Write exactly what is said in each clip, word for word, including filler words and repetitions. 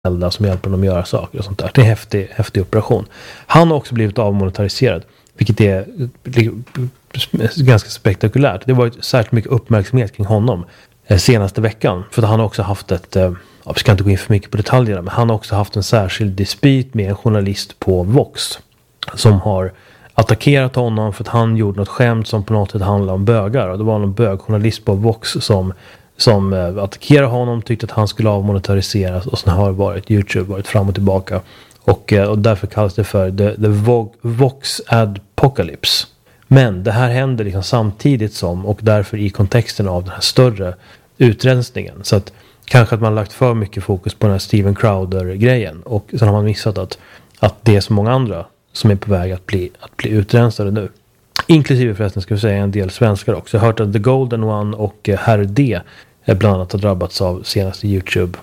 elda som hjälper dem att göra saker och sånt där. Det är en häftig, häftig operation. Han har också blivit avmonetariserad, vilket är ganska spektakulärt. Det har varit särskilt mycket uppmärksamhet kring honom senaste veckan. För att han har också haft ett, jag ska inte gå in för mycket på detaljerna, men han har också haft en särskild dispyt med en journalist på Vox som har attackerat honom för att han gjorde något skämt som på något sätt handlade om bögar. Och det var någon bögjournalist på Vox som, som attackerade honom, tyckte att han skulle avmonetariseras, och sen har varit YouTube varit fram och tillbaka. Och, och därför kallas det för The, the Vox Adpocalypse. Men det här händer liksom samtidigt som, och därför i kontexten av den här större utrensningen. Så att kanske att man har lagt för mycket fokus på den här Steven Crowder-grejen. Och sen har man missat att, att det är så många andra som är på väg att bli, att bli utrensade nu. Inklusive förresten ska vi säga en del svenskar också. Jag har hört att The Golden One och Herr D bland annat har drabbats av senaste YouTube,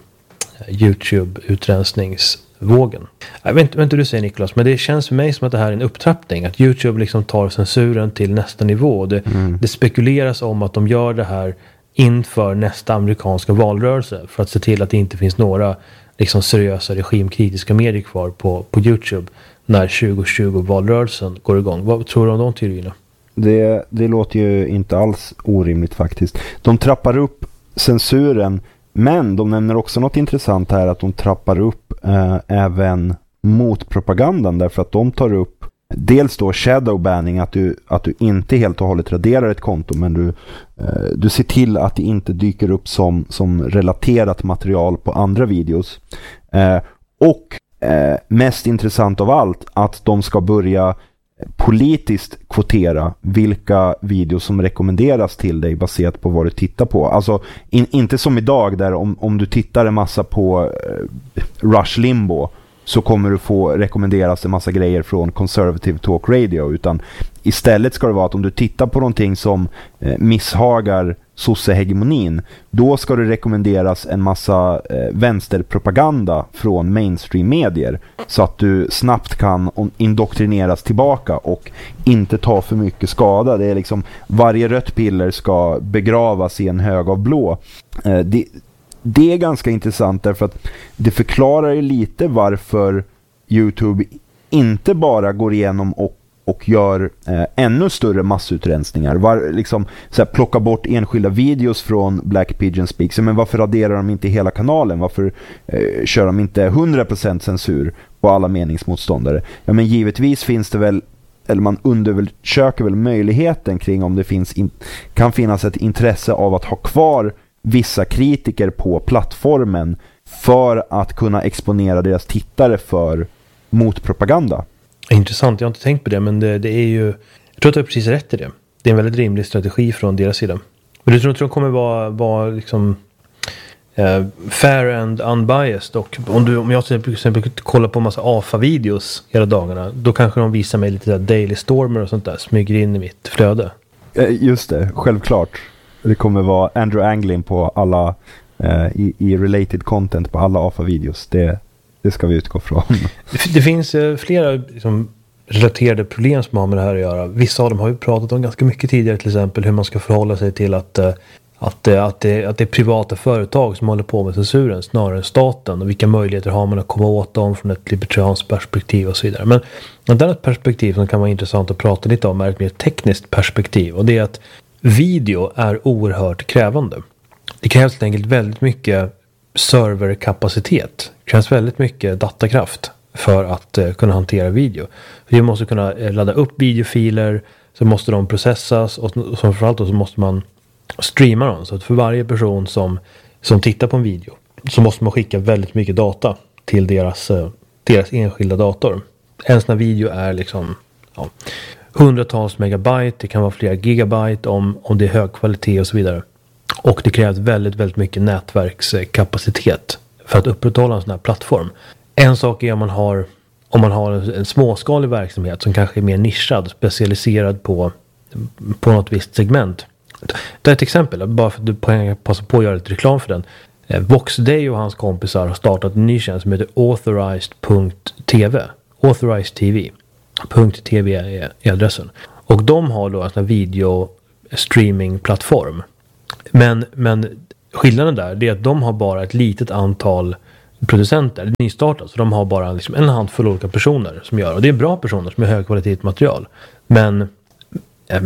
YouTube-utrensningsvågen. Jag vet, vet inte hur du säger, Niklas, men det känns för mig som att det här är en upptrappning. Att YouTube liksom tar censuren till nästa nivå. Det, mm. det spekuleras om att de gör det här inför nästa amerikanska valrörelse för att se till att det inte finns några liksom seriösa regimkritiska medier kvar på, på YouTube när tjugo tjugo-valrörelsen går igång. Vad tror du om de teorierna? Det, det låter ju inte alls orimligt faktiskt. De trappar upp censuren, men de nämner också något intressant här, att de trappar upp eh, även motpropagandan, därför att de tar upp dels då shadowbanning, att du, att du inte helt och hållet raderar ett konto, men du, eh, du ser till att det inte dyker upp som, som relaterat material på andra videos. Eh, och eh, mest intressant av allt, att de ska börja politiskt kvotera vilka videos som rekommenderas till dig baserat på vad du tittar på. Alltså in, inte som idag där om, om du tittar en massa på eh, Rush Limbaugh så kommer du få rekommenderas en massa grejer från Conservative Talk Radio, utan istället ska det vara att om du tittar på någonting som eh, misshagar sossehegemonin, då ska det rekommenderas en massa eh, vänsterpropaganda från mainstream-medier, så att du snabbt kan indoktrineras tillbaka och inte ta för mycket skada. Det är liksom, varje rött piller ska begravas i en hög av blå. Eh, det, det är ganska intressant, därför att det förklarar ju lite varför YouTube inte bara går igenom och och gör eh, ännu större massutrensningar. Var, liksom, så här, plocka bort enskilda videos från Black Pigeon Speaks. Men varför raderar de inte hela kanalen? Varför eh, kör de inte hundra procent censur på alla meningsmotståndare? Ja, men givetvis finns det väl, eller man undersöker väl möjligheten kring om det finns in, kan finnas ett intresse av att ha kvar vissa kritiker på plattformen för att kunna exponera deras tittare för motpropaganda. Intressant, jag har inte tänkt på det, men det, det är ju, jag tror att du har precis rätt i det. Det är en väldigt rimlig strategi från deras sida. Men du tror att de kommer vara, vara liksom eh, fair and unbiased, och om, du, om jag till exempel kollar på en massa A F A-videos hela dagarna, då kanske de visar mig lite där Daily Stormer och sånt där, smyger in i mitt flöde. Just det, självklart. Det kommer vara Andrew Anglin på alla eh, i, i related content på alla A F A-videos. Det Det ska vi utgå från. Det, det finns eh, flera liksom, relaterade problem som har med det här att göra. Vissa av dem har vi pratat om ganska mycket tidigare, till exempel hur man ska förhålla sig till att, eh, att, eh, att, det, att det är privata företag som håller på med censuren snarare än staten, och vilka möjligheter har man att komma åt dem från ett libertarianskt perspektiv och så vidare. Men ett annat perspektiv som kan vara intressant att prata lite om är ett mer tekniskt perspektiv, och det är att video är oerhört krävande. Det krävs helt enkelt väldigt mycket serverkapacitet. Det krävs väldigt mycket datakraft för att uh, kunna hantera video. Vi måste kunna uh, ladda upp videofiler, så måste de processas, och, och framförallt så måste man streama dem. Så att för varje person som, som tittar på en video så måste man skicka väldigt mycket data till deras, uh, deras enskilda dator. En sån här video är liksom ja, hundratals megabyte, det kan vara flera gigabyte om, om det är hög kvalitet och så vidare. Och det krävs väldigt, väldigt mycket nätverkskapacitet för att upprätthålla en sån här plattform. En sak är om man har, om man har en, en småskalig verksamhet som kanske är mer nischad, specialiserad på, på något visst segment. Det är ett exempel, bara för att du passar på att göra lite reklam för den. Voxday och hans kompisar har startat en ny tjänst som heter authorized punkt t v. Authorized T V. .tv är adressen. Och de har då en sån här video streamingplattform. Men, men skillnaden där är att de har bara ett litet antal producenter, nystartat, så de har bara liksom en handfull olika personer som gör, och det är bra personer som gör högkvalitativt material, men eh,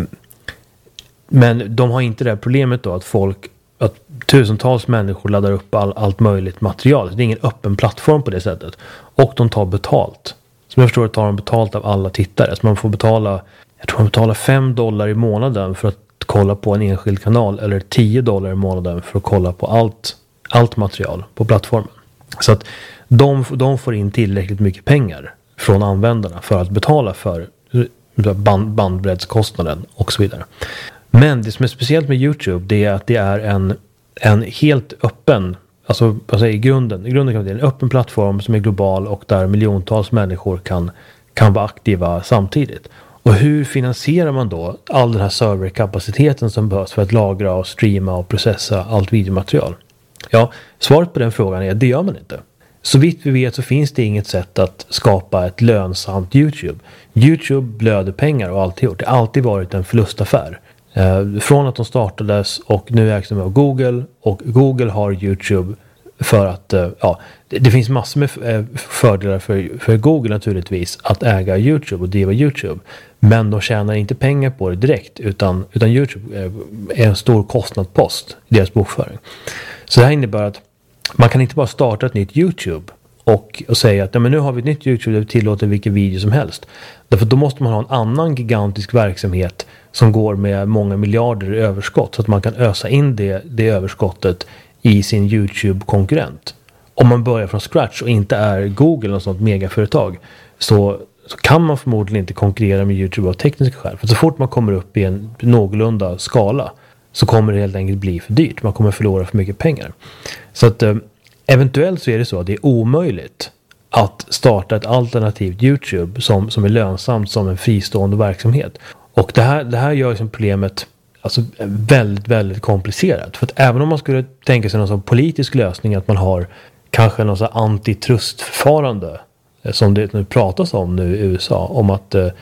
men de har inte det här problemet då att folk, att tusentals människor laddar upp all, allt möjligt material. Det är ingen öppen plattform på det sättet, och de tar betalt. Som jag förstår tar de betalt av alla tittare, så man får betala, jag tror man betalar fem dollar i månaden för att kolla på en enskild kanal, eller tio dollar i månaden för att kolla på allt, allt material på plattformen. Så att de, de får in tillräckligt mycket pengar från användarna för att betala för band, bandbreddskostnaden och så vidare. Men det som är speciellt med YouTube, det är att det är en, en helt öppen, alltså, alltså i grunden, i grunden kan det vara en öppen plattform som är global och där miljontals människor kan, kan vara aktiva samtidigt. Och hur finansierar man då all den här serverkapaciteten som behövs för att lagra och streama och processa allt videomaterial? Ja, svaret på den frågan är, det gör man inte. Så vitt vi vet så finns det inget sätt att skapa ett lönsamt YouTube. YouTube blöder pengar och alltid gjort. Det har alltid varit en förlustaffär. Eh, från att de startades, och nu ägs de av Google, och Google har YouTube för att, eh, ja, det, det finns massor med eh, fördelar för, för Google naturligtvis att äga YouTube och driva YouTube. Men de tjänar inte pengar på det direkt, utan, utan YouTube är, är en stor kostnadspost i deras bokföring. Så det här innebär att man kan inte bara starta ett nytt YouTube och, och säga att ja, men nu har vi ett nytt YouTube där vi tillåter vilken video som helst. Därför då måste man ha en annan gigantisk verksamhet som går med många miljarder i överskott, så att man kan ösa in det, det överskottet i sin YouTube-konkurrent. Om man börjar från scratch och inte är Google eller något sånt megaföretag, så, så kan man förmodligen inte konkurrera med YouTube av tekniska skäl. För så fort man kommer upp i en någorlunda skala så kommer det helt enkelt bli för dyrt. Man kommer förlora för mycket pengar. Så att eh, eventuellt så är det så att det är omöjligt att starta ett alternativt YouTube som, som är lönsamt som en fristående verksamhet. Och det här, det här gör liksom problemet alltså väldigt, väldigt komplicerat. För att även om man skulle tänka sig någon sån politisk lösning, att man har kanske någon sån antitrustförfarande som det nu pratas om nu i U S A, om att eh,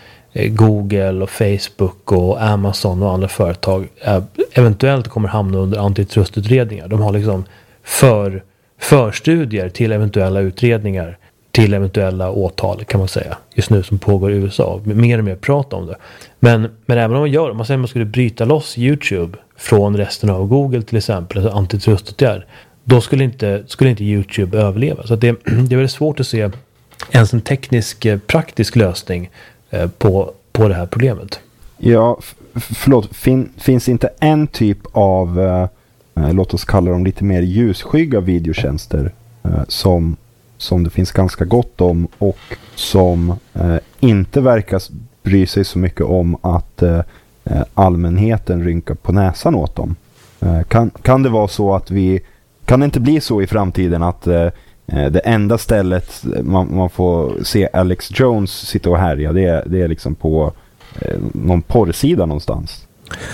Google och Facebook och Amazon och andra företag eh, eventuellt kommer hamna under antitrustutredningar. De har liksom för, förstudier till eventuella utredningar, till eventuella åtal kan man säga, just nu som pågår i U S A. Mer och mer prat om det. Men, men även om man gör, om man säger att man skulle bryta loss YouTube från resten av Google till exempel, alltså antitruståtgärd, då skulle inte, skulle inte YouTube överleva. Så att det, det är väldigt svårt att se ens en teknisk, praktisk lösning eh, på, på det här problemet. Ja, f- förlåt. Fin, finns inte en typ av, eh, låt oss kalla dem lite mer ljusskygga videotjänster eh, som som det finns ganska gott om och som eh, inte verkar bry sig så mycket om att eh, allmänheten rynkar på näsan åt dem. Eh, kan, kan det vara så att vi, kan det inte bli så i framtiden att eh, det enda stället man, man får se Alex Jones sitta och härja, det är, det är liksom på eh, någon porrsida någonstans?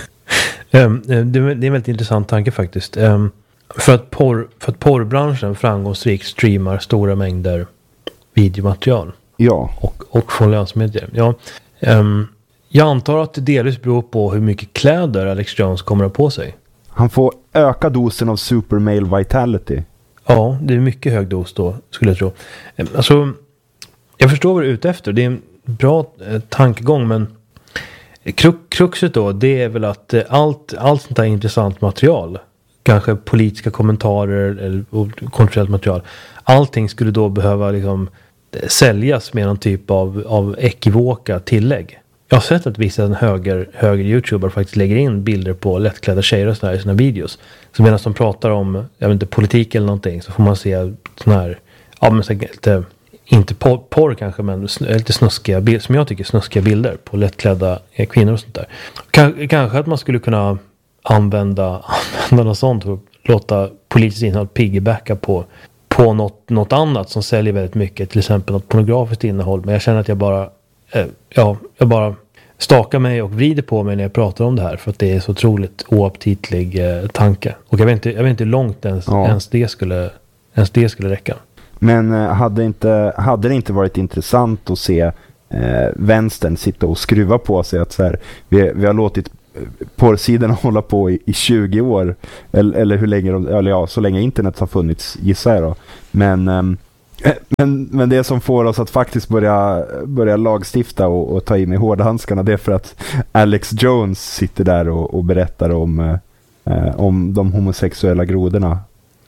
Um, det, det är en väldigt intressant tanke faktiskt. Um, För att, porr, för att porrbranschen framgångsrikt streamar stora mängder videomaterial. Ja. Och, och från lönsamheter. Ja, um, jag antar att det delvis beror på hur mycket kläder Alex Jones kommer att ha på sig. Han får öka dosen av super male vitality. Ja, det är mycket hög dos då, skulle jag tro. Um, alltså, jag förstår vad du är ute efter. Det är en bra eh, tankegång, men krux, kruxet då, det är väl att eh, allt, allt sånt här intressant material, kanske politiska kommentarer eller kontrollerat material, allting skulle då behöva liksom säljas med någon typ av, av ekivoka tillägg. Jag har sett att vissa höger, höger YouTuber faktiskt lägger in bilder på lättklädda tjejer och sådär i sina videos. Så medan de pratar om, jag vet inte, politik eller någonting, så får man se sån här, ja men så lite, inte porr, porr kanske, men lite snuskiga bilder, som jag tycker snuskiga bilder på lättklädda kvinnor och sånt där. K- kanske att man skulle kunna använda, använda något sånt för att låta politiskt innehåll piggybacka på, på något, något annat som säljer väldigt mycket, till exempel något pornografiskt innehåll. Men jag känner att jag bara eh, ja, jag bara stakar mig och vrider på mig när jag pratar om det här, för att det är så otroligt oaptitlig eh, tanke. Och jag vet inte, jag vet inte hur långt ens, ja. ens, det skulle, ens det skulle räcka. Men eh, hade, inte, hade det inte varit intressant att se eh, vänstern sitta och skruva på sig att så här, vi, vi har låtit porrsidorna hålla på i, i tjugo år. Eller, eller hur länge de, eller ja, så länge internet har funnits, gissar jag då. Men, um, men, men det som får oss att faktiskt börja, börja lagstifta och, och ta in i hårda handskarna, det är för att Alex Jones sitter där och, och berättar om, uh, om de homosexuella grodorna.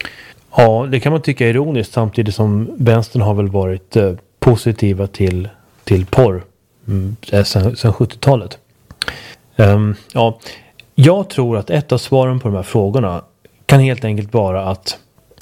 Ja, det kan man tycka är ironiskt, samtidigt som vänstern har väl varit uh, positiva till, till porr mm, sen, sen sjuttiotalet. Um, ja, jag tror att ett av svaren på de här frågorna kan helt enkelt vara att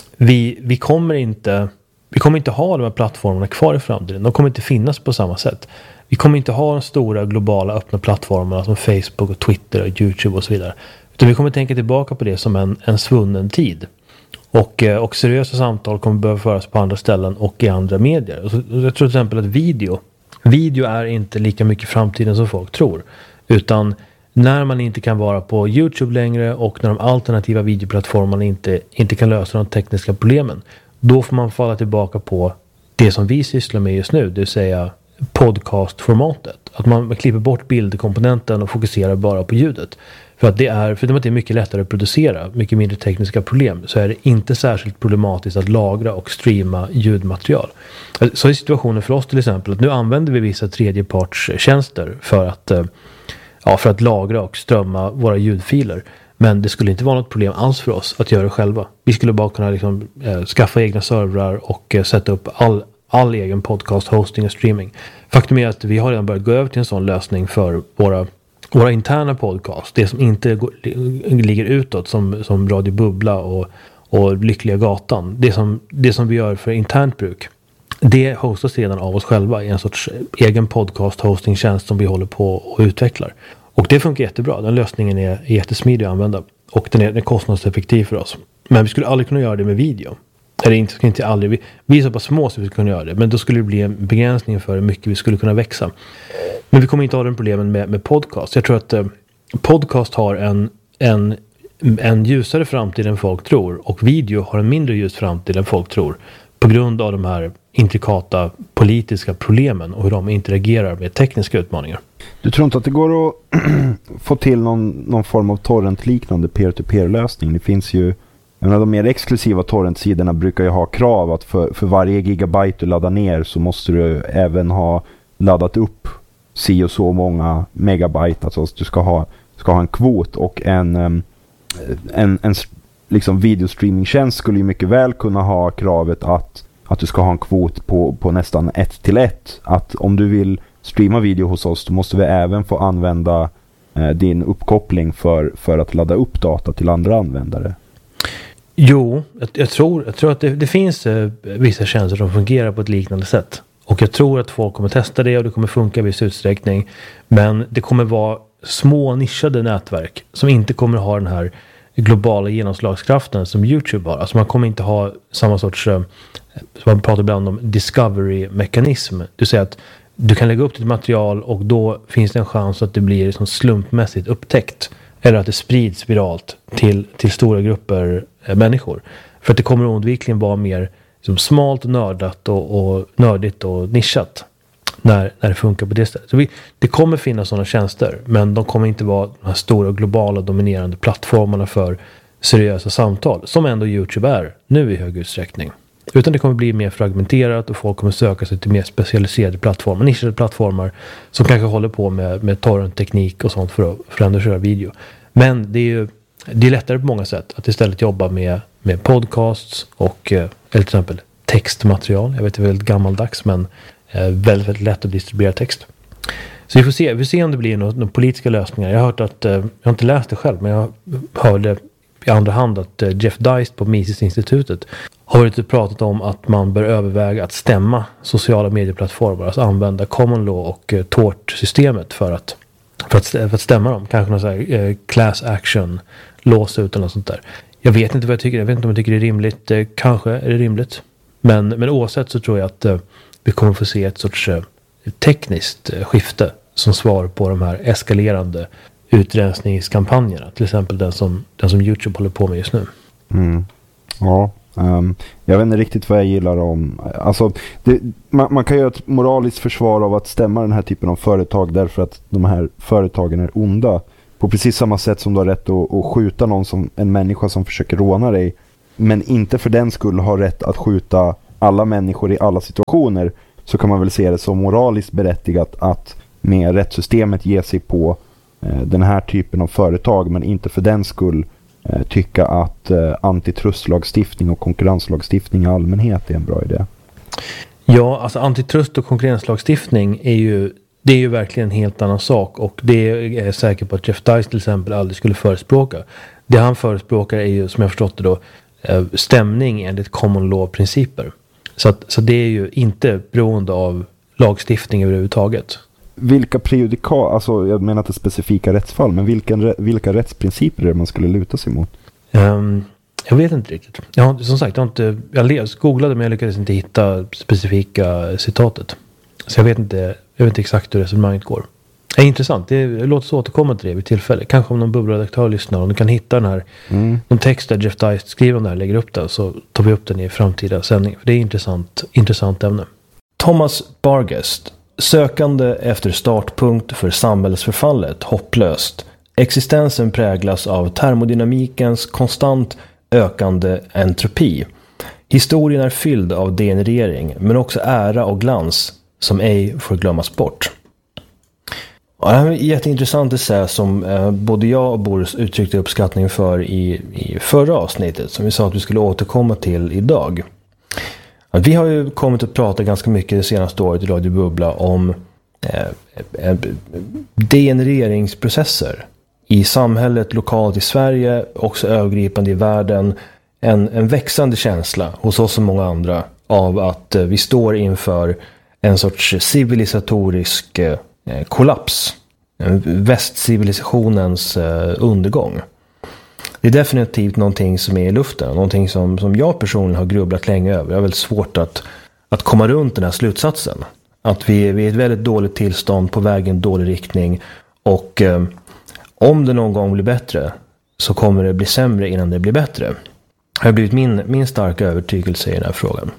vi, vi kommer inte vi kommer inte ha de här plattformarna kvar i framtiden. De kommer inte finnas på samma sätt. Vi kommer inte ha de stora globala öppna plattformarna som Facebook och Twitter och YouTube och så vidare. Utan vi kommer tänka tillbaka på det som en, en svunnen tid. Och, och seriösa samtal kommer behöva föras på andra ställen och i andra medier. Och så, jag tror till exempel att video video är inte lika mycket framtiden som folk tror. Utan när man inte kan vara på YouTube längre och när de alternativa videoplattformarna inte, inte kan lösa de tekniska problemen, då får man falla tillbaka på det som vi sysslar med just nu, det vill säga podcastformatet. Att man klipper bort bildkomponenten och fokuserar bara på ljudet. För att det är, för att det är mycket lättare att producera, mycket mindre tekniska problem, så är det inte särskilt problematiskt att lagra och streama ljudmaterial. Så är situationen för oss till exempel att nu använder vi vissa tredjepartstjänster för att, ja, för att lagra och strömma våra ljudfiler. Men det skulle inte vara något problem alls för oss att göra det själva. Vi skulle bara kunna liksom, eh, skaffa egna servrar och eh, sätta upp all, all egen podcast, hosting och streaming. Faktum är att vi har redan börjat gå över till en sån lösning för våra, våra interna podcast. Det som inte går, ligger utåt som, som Radio Bubbla och, och Lyckliga Gatan. Det som, det som vi gör för internt bruk. Det hostas redan av oss själva i en sorts egen podcast hostingtjänst som vi håller på och utvecklar. Och det funkar jättebra. Den lösningen är jättesmidig att använda. Och den är, den är kostnadseffektiv för oss. Men vi skulle aldrig kunna göra det med video. Eller inte, inte aldrig. Vi, vi är så pass små så vi skulle kunna göra det. Men då skulle det bli en begränsning för hur mycket vi skulle kunna växa. Men vi kommer inte ha den problemen med, med podcast. Jag tror att eh, podcast har en, en, en ljusare framtid än folk tror. Och video har en mindre ljus framtid än folk tror. På grund av de här intrikata politiska problemen och hur de interagerar med tekniska utmaningar. Du tror inte att det går att få till någon, någon form av torrent-liknande peer-to-peer-lösning? Det finns ju, jag menar, de mer exklusiva torrent-sidorna brukar ju ha krav att för, för varje gigabyte du laddar ner så måste du även ha laddat upp si och så många megabyte. Alltså du ska ha, ska ha en kvot, och en, en, en, en liksom videostreamingtjänst skulle ju mycket väl kunna ha kravet att, att du ska ha en kvot på, på nästan ett till ett. Att om du vill streama video hos oss, då måste vi även få använda eh, din uppkoppling för, för att ladda upp data till andra användare. Jo, jag, jag, tror, jag tror att det, det finns eh, vissa tjänster som fungerar på ett liknande sätt. Och jag tror att folk kommer testa det och det kommer funka i viss utsträckning. Men det kommer vara små nischade nätverk som inte kommer ha den här globala genomslagskraften som YouTube har. Alltså man kommer inte ha samma sorts, eh, man pratar ibland om discovery-mekanism. Du säger att du kan lägga upp ditt material och då finns det en chans att det blir liksom slumpmässigt upptäckt. Eller att det sprids viralt till, till stora grupper eh, människor. För att det kommer oundvikligen vara mer liksom, smalt och nördat och, och nördigt och nischat. När, när det funkar på det sättet. Så vi, det kommer finnas sådana tjänster. Men de kommer inte vara de här stora globala dominerande plattformarna för seriösa samtal. Som ändå YouTube är nu i hög utsträckning. Utan det kommer bli mer fragmenterat och folk kommer söka sig till mer specialiserade plattformar, nischade plattformar som kanske håller på med, med torrent-teknik och sånt för att förändra köra video. Men det är ju det är lättare på många sätt att istället jobba med, med podcasts och eller till exempel textmaterial. Jag vet det är väldigt gammaldags, men eh, väldigt, väldigt lätt att distribuera text. Så vi får se, vi får se om det blir några, några politiska lösningar. Jag har hört att, eh, jag har inte läst det själv, men jag hörde i andra hand att eh, Jeff Deist på Mises-institutet har varit och pratat om att man bör överväga att stämma sociala medieplattformar, alltså använda common law och eh, tort-systemet för att, för, att, för att stämma dem. Kanske någon sån här eh, class action, låsa ut eller något sånt där. Jag vet inte vad jag tycker, jag vet inte om jag tycker det är rimligt. Eh, kanske är det rimligt. Men, men oavsett så tror jag att eh, vi kommer få se ett sorts eh, tekniskt eh, skifte som svar på de här eskalerande utrensningskampanjerna. Till exempel den som, den som YouTube håller på med just nu. Mm. Ja. Um, jag vet inte riktigt vad jag gillar om, alltså det, man, man kan göra ett moraliskt försvar av att stämma den här typen av företag därför att de här företagen är onda, På precis samma sätt som du har rätt att, att skjuta någon som en människa som försöker råna dig, men inte för den skull har rätt att skjuta alla människor i alla situationer, så kan man väl se det som moraliskt berättigat att med rättssystemet ge sig på eh, den här typen av företag, men inte för den skull eh, tycka att eh, antitrustlagstiftning och konkurrenslagstiftning i allmänhet är en bra idé. Ja, alltså antitrust och konkurrenslagstiftning är ju, det är ju verkligen en helt annan sak, och det är jag säker på att Jeff Deist till exempel aldrig skulle förespråka. Det han förespråkar är ju, som jag förstått det då, stämning enligt common law-principer. Så, att, så det är ju inte beroende av lagstiftning överhuvudtaget. Vilka prejudikat, alltså jag menar inte specifika rättsfall, men vilken, vilka rättsprinciper är det man skulle luta sig mot? Um, jag vet inte riktigt. Jag har, som sagt, jag, har inte, jag läs, googlade men jag lyckades inte hitta specifika citatet. Så jag vet inte, jag vet inte exakt hur resonemanget går. Det är intressant. Det är, låt oss återkomma till det vid tillfälle. Kanske om någon bubbelredaktör lyssnar och du kan hitta den här mm. någon text där Jeff Deist skriver om det här, lägger upp den, så tar vi upp den i framtida sändning. För det är intressant, intressant ämne. Thomas Bargest. Sökande efter startpunkt för samhällsförfallet hopplöst. Existensen präglas av termodynamikens konstant ökande entropi. Historien är fylld av degenerering, men också ära och glans som ej får glömmas bort. Ja, det här är jätteintressant essä som eh, både jag och Boris uttryckte uppskattning för i, i förra avsnittet, som vi sa att vi skulle återkomma till idag. Att vi har ju kommit att prata ganska mycket det senaste året i Radio Bubbla om eh, eh, degenereringsprocesser i samhället, lokalt i Sverige, också övergripande i världen. En, en växande känsla hos oss och många andra av att eh, vi står inför en sorts civilisatorisk eh, kollaps. Västcivilisationens eh, undergång. Det är definitivt någonting som är i luften. Någonting som, som jag personligen har grubblat länge över. Jag har väldigt svårt att, att komma runt den här slutsatsen. Att vi, vi är i ett väldigt dåligt tillstånd, på väg i en dålig riktning. Och eh, om det någon gång blir bättre, så kommer det bli sämre innan det blir bättre. Det har blivit min, min starka övertygelse i den här frågan.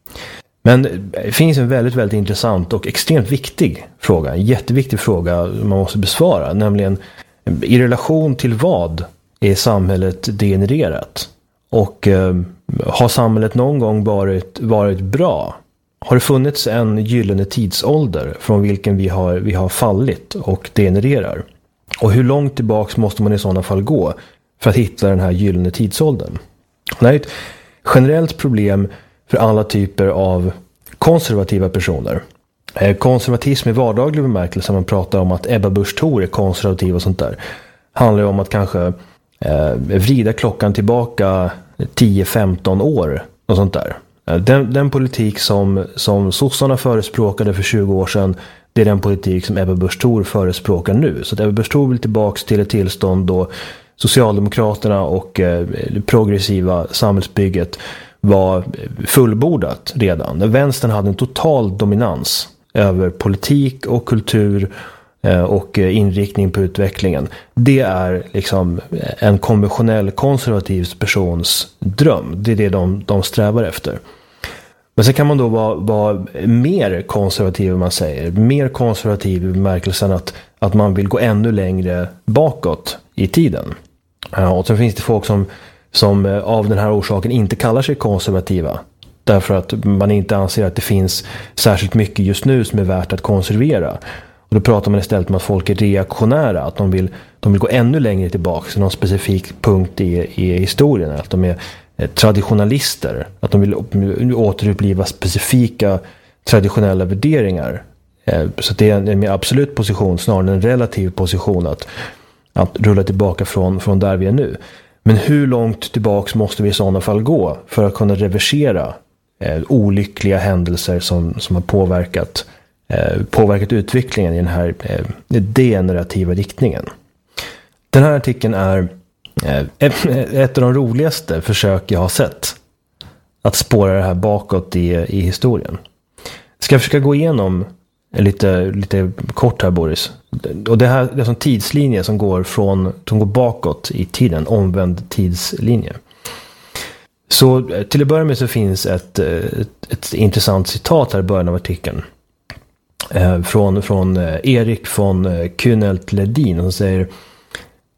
Men det finns en väldigt, väldigt intressant och extremt viktig fråga. En jätteviktig fråga man måste besvara. Nämligen, i relation till vad är samhället degenererat? Och eh, har samhället någon gång varit, varit bra? Har det funnits en gyllene tidsålder från vilken vi har, vi har fallit och degenererar? Och hur långt tillbaks måste man i sådana fall gå för att hitta den här gyllene tidsåldern? Det här är ett generellt problem för alla typer av konservativa personer. Eh, konservatism i vardaglig bemärkelse, man pratar om att Ebba Busch Thor är konservativ och sånt där, handlar om att kanske eh, vrida klockan tillbaka tio femton år och sånt där. Eh, den, den politik som, som sossarna förespråkade för tjugo år sedan, det är den politik som Ebba Busch Thor förespråkar nu. Så att Ebba Busch Thor vill tillbaka till ett tillstånd då Socialdemokraterna och eh, det progressiva samhällsbygget var fullbordat redan. När vänstern hade en total dominans över politik och kultur eh, och inriktning på utvecklingen. Det är liksom en konventionell konservativ persons dröm. Det är det de, de strävar efter. Men sen kan man då vara, vara mer konservativ, om man säger. Mer konservativ i bemärkelsen att, att man vill gå ännu längre bakåt i tiden. Ja, och så finns det folk som, som av den här orsaken inte kallar sig konservativa. Därför att man inte anser att det finns särskilt mycket just nu som är värt att konservera. Och då pratar man istället om att folk är reaktionära. Att de vill, de vill gå ännu längre tillbaka till någon specifik punkt i, i historien. Att de är traditionalister. Att de vill återuppliva specifika traditionella värderingar. Så det är en mer absolut position snarare än en relativ position att, att rulla tillbaka från, från där vi är nu. Men hur långt tillbaka måste vi i sådana fall gå för att kunna reversera eh, olyckliga händelser som, som har påverkat, eh, påverkat utvecklingen i den här eh, degenerativa riktningen? Den här artikeln är eh, ett av de roligaste försök jag har sett att spåra det här bakåt i, i historien. Ska jag försöka gå igenom lite, lite kort här, Boris. Och det här det är en tidslinje som går, från, som går bakåt i tiden, omvänd tidslinje. Så till att börja med så finns ett, ett, ett intressant citat här i början av artikeln. Eh, från, från Erik von Kuhnelt Ledin, som säger: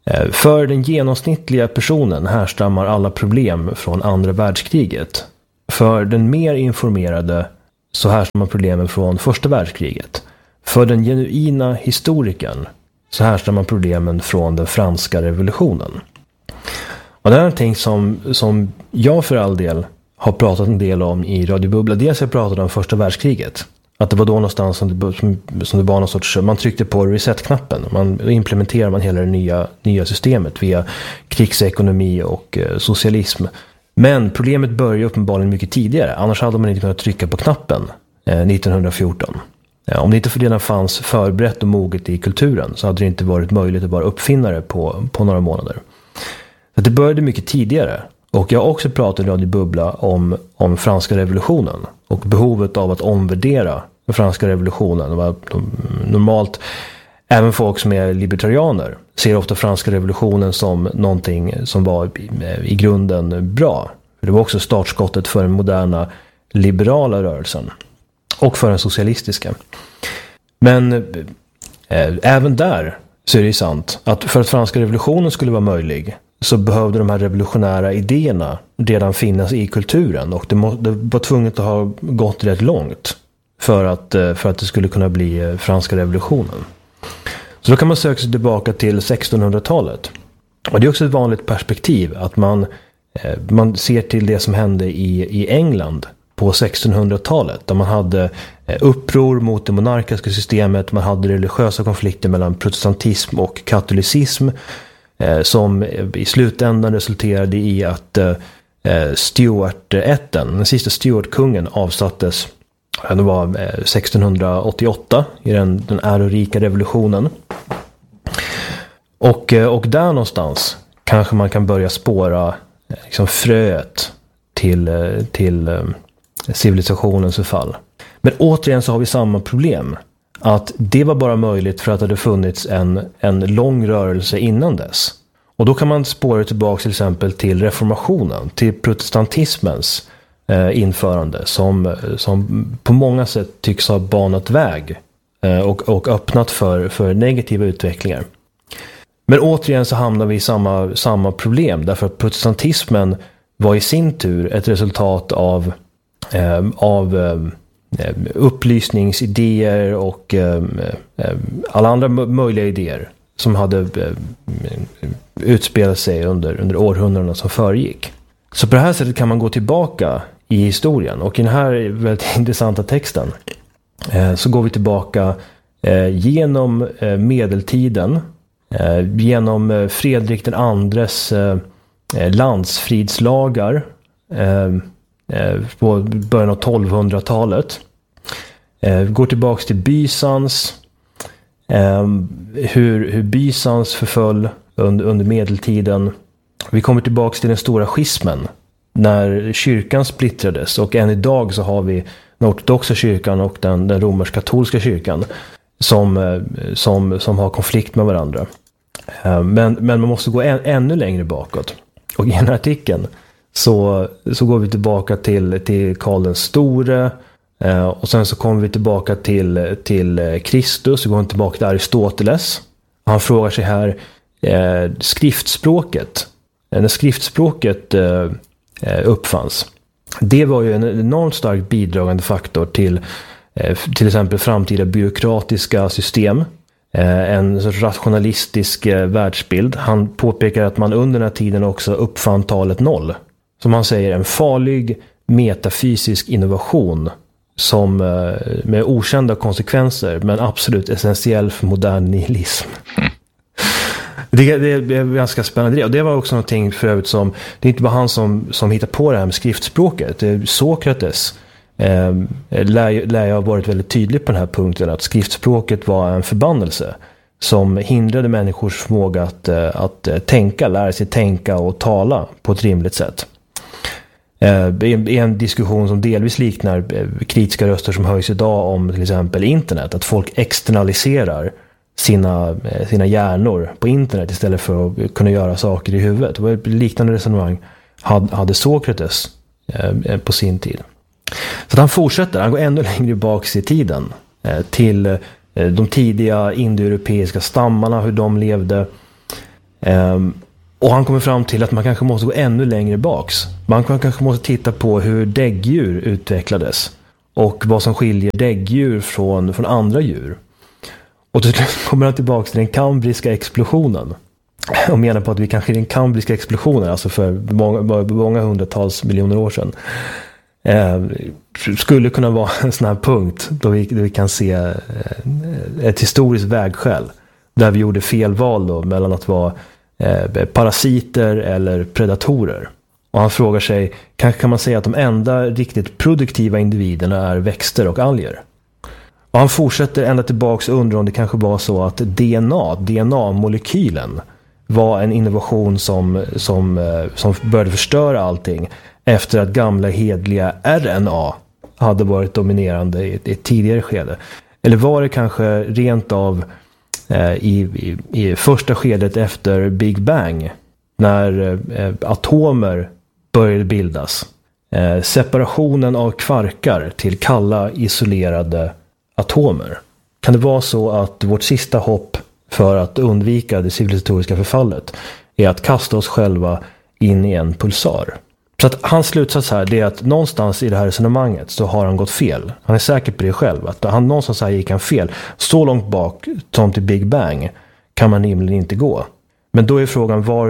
För den genomsnittliga personen härstammar alla problem från andra världskriget. För den mer informerade så härstammar problemen från första världskriget. För den genuina historikern så härstammar problemen från den franska revolutionen. Och det är någonting som, som jag för all del har pratat en del om i Radio Bubbla. Dels jag pratade om första världskriget. Att det var då någonstans som det, som, som det var någon sorts, man tryckte på reset-knappen. Man implementerar man hela det nya, nya systemet via krigsekonomi och eh, socialism. Men problemet började uppenbarligen mycket tidigare. Annars hade man inte kunnat trycka på knappen eh, nittonhundrafjorton. Eh, om det inte för redan fanns förberett och moget i kulturen så hade det inte varit möjligt att bara uppfinna det på, på några månader. Så det började mycket tidigare. Och jag har också pratat i Radio Bubbla om, om franska revolutionen och behovet av att omvärdera den franska revolutionen. Normalt, även folk som är libertarianer ser ofta franska revolutionen som någonting som var i, i grunden bra. Det var också startskottet för den moderna liberala rörelsen och för den socialistiska. Men eh, även där så är det sant att för att franska revolutionen skulle vara möjlig så behövde de här revolutionära idéerna redan finnas i kulturen. Och det, må, det var tvunget att ha gått rätt långt för att, för att det skulle kunna bli franska revolutionen. Så då kan man söka sig tillbaka till sextonhundratalet. Och det är också ett vanligt perspektiv att man, man ser till det som hände i, i England på sextonhundratalet. Där man hade uppror mot det monarkiska systemet. Man hade religiösa konflikter mellan protestantism och katolicism. Som i slutändan resulterade i att Stuart-ätten, den sista Stuart-kungen, avsattes. Det var sextonhundraåttioåtta i den, den ärorika revolutionen. Och, och där någonstans kanske man kan börja spåra liksom fröet till, till civilisationens förfall. Men återigen så har vi samma problem. Att det var bara möjligt för att det hade funnits en, en lång rörelse innan dess. Och då kan man spåra tillbaka till exempel till reformationen, till protestantismens eh, införande som, som på många sätt tycks ha banat väg eh, och, och öppnat för, för negativa utvecklingar. Men återigen så hamnar vi i samma, samma problem därför att protestantismen var i sin tur ett resultat av, eh, av eh, upplysningsidéer och eh, alla andra möjliga idéer som hade eh, utspelat sig under, under århundradena som föregick. Så på det här sättet kan man gå tillbaka i historien. Och i den här väldigt intressanta texten eh, så går vi tillbaka eh, genom eh, medeltiden, eh, genom Fredrik den andres eh, landsfridslagar eh, på början av tolvhundratalet. Eh, går tillbaks till Bysans. Eh, hur, hur Bysans förföll under, under medeltiden. Vi kommer tillbaks till den stora schismen. När kyrkan splittrades. Och än idag så har vi den ortodoxa kyrkan och den, den romersk-katolska kyrkan. Som, som, som har konflikt med varandra. Eh, men, men man måste gå än, ännu längre bakåt. Och i den här artikeln Så, så går vi tillbaka till, till Karl den store eh, och sen så kommer vi tillbaka till, till Kristus och går tillbaka till Aristoteles. Han frågar sig här eh, skriftspråket. Eh, när skriftspråket eh, uppfanns. Det var ju en enormt starkt bidragande faktor till eh, till exempel framtida byråkratiska system. Eh, en sorts rationalistisk eh, världsbild. Han påpekar att man under den här tiden också uppfann talet noll. Som han säger, en farlig metafysisk innovation som med okända konsekvenser men absolut essentiell för modern nihilism. Mm. Det, det är ganska spännande. Och det var också någonting för övrigt som, det är inte bara han som, som hittar på det här med skriftspråket. Sokrates eh, lär, lär jag ha varit väldigt tydlig på den här punkten att skriftspråket var en förbannelse som hindrade människors förmåga att, att tänka, lära sig tänka och tala på ett rimligt sätt. I en diskussion som delvis liknar kritiska röster som höjs idag om till exempel internet, att folk externaliserar sina, sina hjärnor på internet istället för att kunna göra saker i huvudet. Det var ett liknande resonemang hade Sokrates på sin tid. Så att han fortsätter, han går ännu längre bak i tiden till de tidiga indoeuropeiska stammarna, hur de levde. Um, och han kommer fram till att man kanske måste gå ännu längre baks. Man kanske måste titta på hur däggdjur utvecklades och vad som skiljer däggdjur från, från andra djur. Och till slut kommer han tillbaka till den kambriska explosionen. Och menar på att vi kanske i den kambriska explosionen, alltså för många, många hundratals miljoner år sedan, eh, skulle kunna vara en sån här punkt då vi, då vi kan se eh, ett historiskt vägskäl där vi gjorde fel val då, mellan att vara eh, parasiter eller predatorer. Och han frågar sig, kanske kan man säga att de enda riktigt produktiva individerna är växter och alger? Och han fortsätter ända tillbaks och undrar om det kanske var så att D N A, D N A-molekylen var en innovation som, som, som började förstöra allting efter att gamla hedliga R N A hade varit dominerande i ett tidigare skede. Eller var det kanske rent av eh, i, i, i första skedet efter Big Bang, när eh, atomer började bildas. Eh, separationen av kvarkar till kalla isolerade atomer. Kan det vara så att vårt sista hopp för att undvika det civilisatoriska förfallet är att kasta oss själva in i en pulsar? Så att hans slutsats här är att någonstans i det här resonemanget så har han gått fel. Han är säker på det själv. Att han någonstans här gick han fel. Så långt bak som till Big Bang kan man rimligen inte gå. Men då är frågan, var,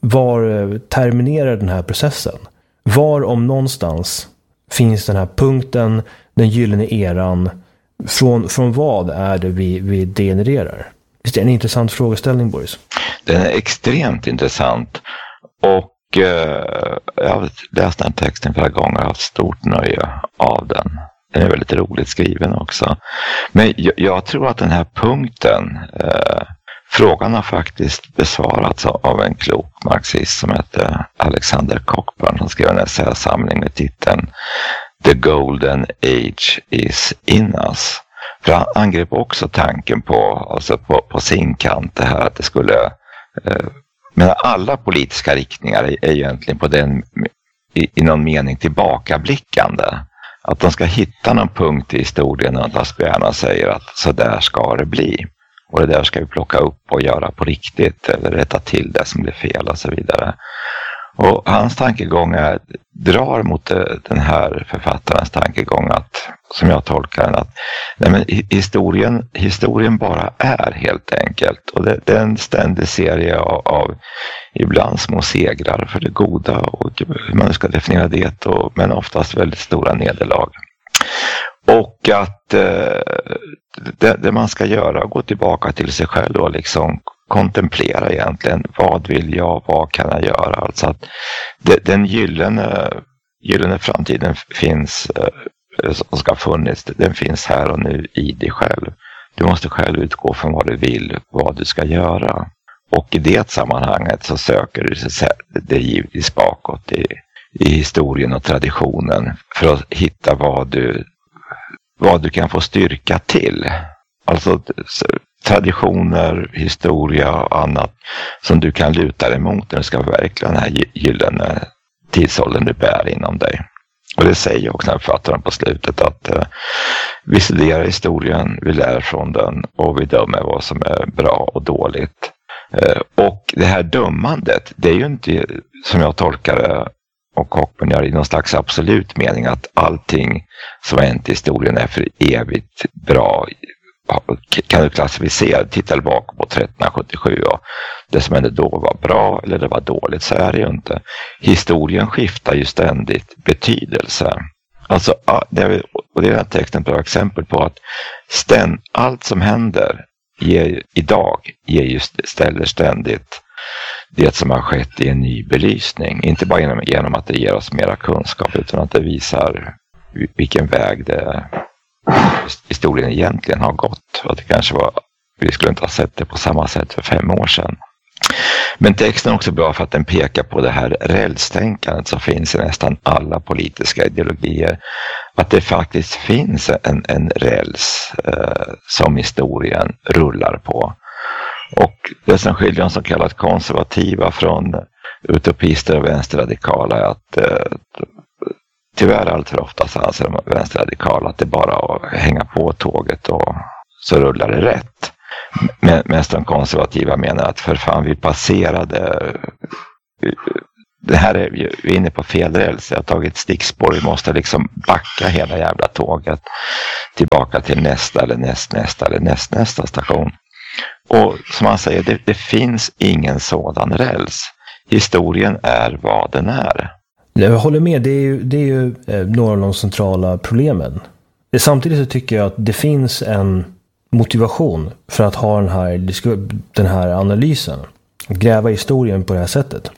var terminerar den här processen? Var om någonstans finns den här punkten, den gyllene eran? Från, från vad är det vi, vi degenererar? Det är en intressant frågeställning, Boris. Den är extremt intressant. Och eh, jag har läst den texten flera gånger och har haft stort nöje av den. Den är väldigt roligt skriven också. Men jag, jag tror att den här punkten, eh, frågan har faktiskt besvarats av en klok marxist som heter Alexander Cockburn, som skrev en essäsamling med titeln The Golden Age is in us. För han angrep också tanken på, alltså på, på sin kant, det här att det skulle, eh, men alla politiska riktningar är, är egentligen på den, i, i någon mening tillbakablickande. Att de ska hitta någon punkt i historien och att gärna säger att så där ska det bli. Och det där ska vi plocka upp och göra på riktigt, eller rätta till det som blir fel och så vidare. Och hans tankegångar drar mot den här författarens tankegång att, som jag tolkar den, att nej men, historien, historien bara är helt enkelt. Och det, det är en ständig serie av, av ibland små segrar för det goda och hur man ska definiera det, och, men oftast väldigt stora nederlag. Och att eh, det, det man ska göra är gå tillbaka till sig själv och liksom kontemplera egentligen, vad vill jag, vad kan jag göra? Alltså att det, den gyllene, gyllene framtiden finns, eh, som ska ha funnits, den finns här och nu i dig själv. Du måste själv utgå från vad du vill, vad du ska göra. Och i det sammanhanget så söker du det givetvis bakåt i, i historien och traditionen för att hitta vad du, vad du kan få styrka till. Alltså traditioner, historia och annat som du kan luta dig mot när du ska förverkliga den här gyllene tidsåldern du bär inom dig. Och det säger också när författaren på slutet att eh, vi studerar historien, vi lär från den och vi dömer vad som är bra och dåligt. Eh, och det här dömandet, det är ju inte, som jag tolkar det och Cockburn gör, i någon slags absolut mening att allting som hänt i historien är för evigt bra. Kan du klassificera, titta tillbaka på trettonhundrasjuttiosju och det som hände då var bra eller det var dåligt, så är det ju inte. Historien skiftar ju ständigt betydelse. Alltså, det är, och det är den texten på exempel på att ständ, allt som händer ger, idag ger just, ställer ständigt det som har skett i en ny belysning. Inte bara genom, genom att det ger oss mera kunskap, utan att det visar vilken väg det historien egentligen har gått. Och det kanske var, vi skulle inte ha sett det på samma sätt för fem år sedan. Men texten är också bra för att den pekar på det här rälstänkandet som finns i nästan alla politiska ideologier. Att det faktiskt finns en, en räls eh, som historien rullar på. Och det som skiljer de så kallat konservativa från utopister och vänsterradikala är att eh, tyvärr allt för ofta så anser de vänsterradikala att det bara är att hänga på tåget och så rullar det rätt. mest de konservativa menar att för fan vi passerade, det här är vi är inne på fel räls, jag har tagit stickspår, vi måste liksom backa hela jävla tåget tillbaka till nästa eller näst, nästa eller näst, nästa station. Och som man säger, det, det finns ingen sådan räls. Historien är vad den är. Jag håller med, det är ju, det är ju några av de centrala problemen. Samtidigt så tycker jag att det finns en motivation för att ha den här, den här analysen. Att gräva historien på det här sättet.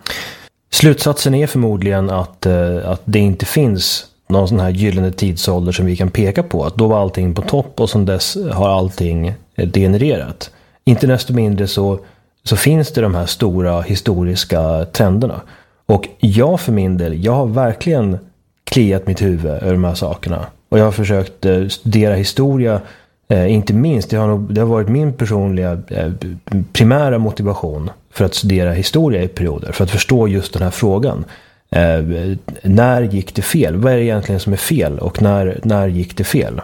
Slutsatsen är förmodligen att, att det inte finns någon sån här gyllene tidsålder som vi kan peka på. Att då var allting på topp och sedan dess har allting degenererat. Inte desto mindre så, så finns det de här stora historiska trenderna. Och jag för min del, jag har verkligen kliat mitt huvud över de här sakerna. Och jag har försökt eh, studera historia, eh, inte minst, det har, nog, det har varit min personliga eh, primära motivation för att studera historia i perioder. För att förstå just den här frågan. Eh, när gick det fel? Vad är det egentligen som är fel? Och när, när gick det fel?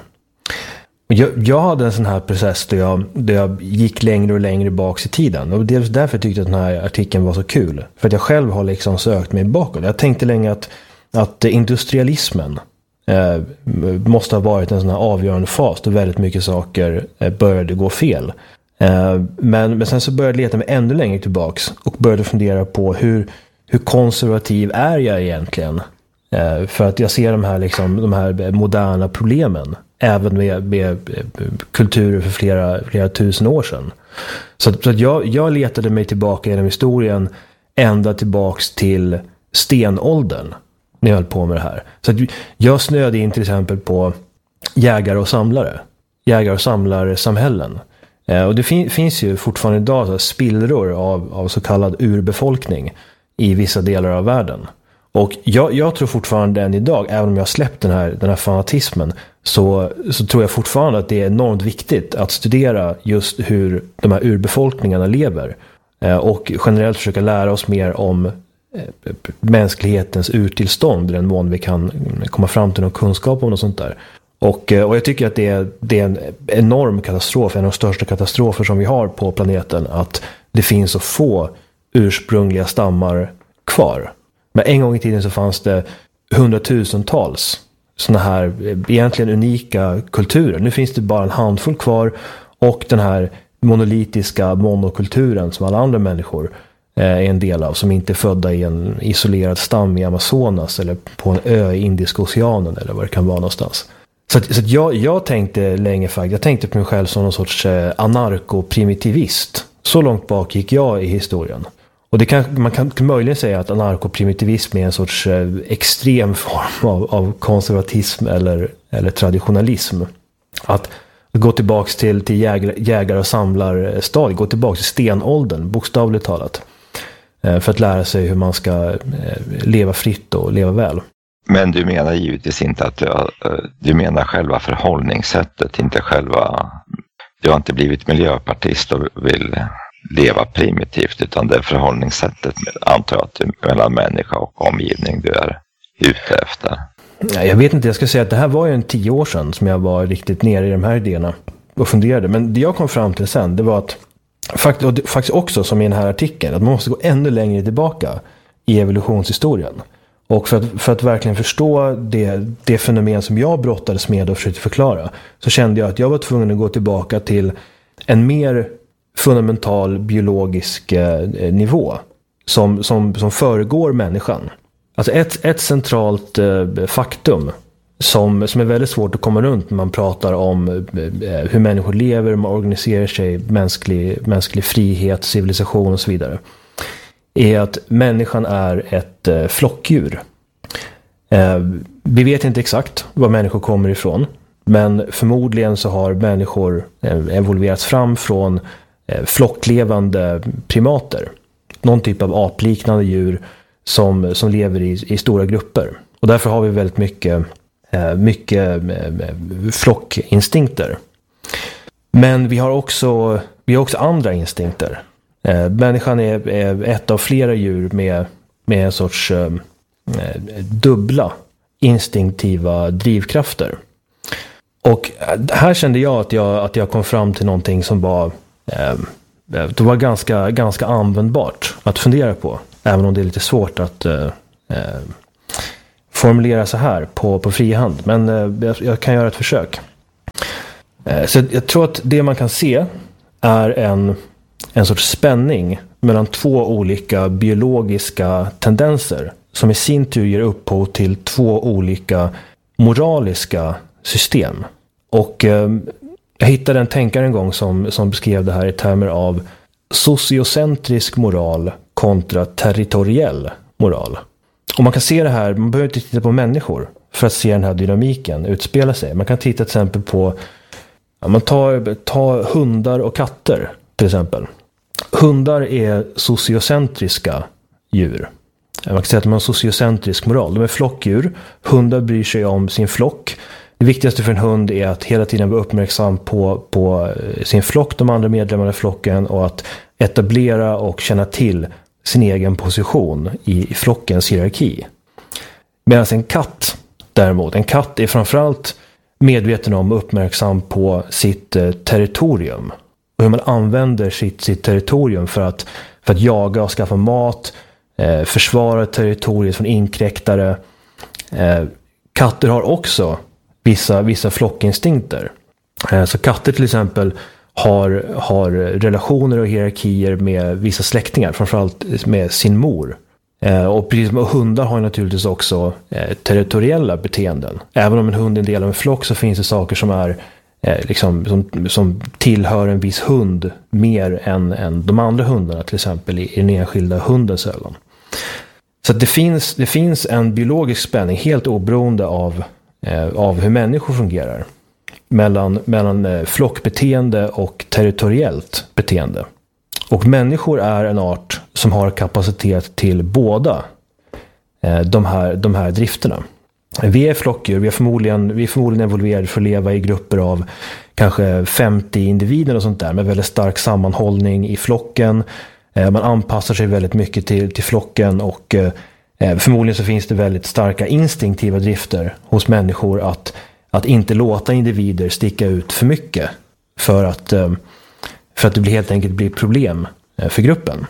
Jag, jag hade en sån här process där jag, där jag gick längre och längre bak i tiden. Och det är därför jag tyckte att den här artikeln var så kul. För att jag själv har liksom sökt mig bakåt. Jag tänkte länge att, att industrialismen eh, måste ha varit en sån här avgörande fas då väldigt mycket saker eh, började gå fel. Eh, men, men sen så började jag leta mig ännu längre tillbaks och började fundera på hur, hur konservativ är jag egentligen? Eh, för att jag ser de här, liksom, de här moderna problemen även med, med kulturer för flera, flera tusen år sedan. Så, så att jag, jag letade mig tillbaka genom historien ända tillbaks till stenåldern när jag höll på med det här. Så att jag snöade in till exempel på jägare och samlare. Jägare och samlarsamhällen. Eh, och det fin- finns ju fortfarande idag så här spillror av, av så kallad urbefolkning i vissa delar av världen. Och jag, jag tror fortfarande än idag, även om jag har släppt den här, den här fanatismen, så, så tror jag fortfarande att det är enormt viktigt att studera just hur de här urbefolkningarna lever. Eh, och generellt försöka lära oss mer om eh, mänsklighetens urtillstånd i den mån vi kan komma fram till någon kunskap om något sånt där. Och, och jag tycker att det är, det är en enorm katastrof, en av de största katastrofer som vi har på planeten, att det finns så få ursprungliga stammar kvar. Men en gång i tiden så fanns det hundratusentals såna här egentligen unika kulturer. Nu finns det bara en handfull kvar, och den här monolitiska monokulturen som alla andra människor är en del av, som inte är födda i en isolerad stam i Amazonas eller på en ö i Indiska oceanen eller vad det kan vara någonstans. Så, att, så att jag, jag tänkte länge faktiskt, jag tänkte på mig själv som någon sorts anarkoprimitivist. Så långt bak gick jag i historien. Och det kan, man kan möjligen säga att anarkoprimitivism är en sorts eh, extrem form av, av konservatism eller, eller traditionalism. Att gå tillbaka till, till jägare, jägare och samlarstadiet, gå tillbaka till stenåldern, bokstavligt talat. Eh, för att lära sig hur man ska eh, leva fritt och leva väl. Men du menar givetvis inte att du, du menar själva förhållningssättet, inte själva, du har inte blivit miljöpartist och vill leva primitivt, utan det är förhållningssättet, antar jag, att du, mellan människa och omgivning du är ute efter. Jag vet inte, jag ska säga att det här var ju en tio år sedan som jag var riktigt nere i de här idéerna och funderade. Men det jag kom fram till sen, det var att faktiskt också som i den här artikeln, att man måste gå ännu längre tillbaka i evolutionshistorien. Och för att, för att verkligen förstå det, det fenomen som jag brottades med och försökte förklara, så kände jag att jag var tvungen att gå tillbaka till en mer fundamental biologisk eh, nivå som, som, som föregår människan. Alltså ett, ett centralt eh, faktum som, som är väldigt svårt att komma runt när man pratar om eh, hur människor lever, hur man organiserar sig, mänsklig, mänsklig frihet, civilisation och så vidare, är att människan är ett eh, flockdjur. Eh, vi vet inte exakt var människor kommer ifrån, men förmodligen så har människor eh, evolverats fram från eh, flocklevande primater. Någon typ av apliknande djur som, som lever i, i stora grupper. Och därför har vi väldigt mycket, eh, mycket eh, flockinstinkter. Men vi har också, vi har också andra instinkter. Eh, människan är, är ett av flera djur med, med en sorts eh, dubbla instinktiva drivkrafter. Och här kände jag att jag, att jag kom fram till någonting som var eh, det var ganska, ganska användbart att fundera på. Även om det är lite svårt att eh, eh, formulera så här på, på frihand. Men eh, jag, jag kan göra ett försök. Eh, så jag tror att det man kan se är en, en sorts spänning mellan två olika biologiska tendenser som i sin tur ger upphov till två olika moraliska system. Och eh, jag hittade en tänkare en gång som, som beskrev det här i termer av sociocentrisk moral kontra territoriell moral. Och man kan se det här, man behöver inte titta på människor för att se den här dynamiken utspela sig. Man kan titta till exempel på, ja, man tar, tar hundar och katter till exempel. Hundar är sociocentriska djur. Man kan säga att de har en sociocentrisk moral. De är flockdjur. Hundar bryr sig om sin flock. Det viktigaste för en hund är att hela tiden vara uppmärksam på, på sin flock, de andra medlemmarna i flocken, och att etablera och känna till sin egen position i, i flockens hierarki. Medan en katt däremot, en katt är framförallt medveten om och uppmärksam på sitt eh, territorium. Och hur man använder sitt, sitt territorium för att, för att jaga och skaffa mat, eh, försvara territoriet från inkräktare. Eh, katter har också vissa, vissa flockinstinkter. Eh, så katter till exempel har, har relationer och hierarkier med vissa släktingar, framförallt med sin mor. Eh, och precis som hundar har naturligtvis också eh, territoriella beteenden. Även om en hund är en del av en flock så finns det saker som är eh, liksom, som, som tillhör en viss hund mer än, än de andra hundarna, till exempel i, i den enskilda hundens ögon. Så att det finns, det finns en biologisk spänning helt oberoende av, eh, av hur människor fungerar. Mellan, mellan eh, flockbeteende och territoriellt beteende. Och människor är en art som har kapacitet till båda eh, de, här, de här drifterna. Vi är flockdjur, vi är förmodligen, vi är förmodligen evolverade för att leva i grupper av kanske femtio individer och sånt där, med väldigt stark sammanhållning i flocken. Eh, man anpassar sig väldigt mycket till, till flocken, och eh, förmodligen så finns det väldigt starka instinktiva drifter hos människor att Att inte låta individer sticka ut för mycket för att, för att det blir helt enkelt blir problem för gruppen.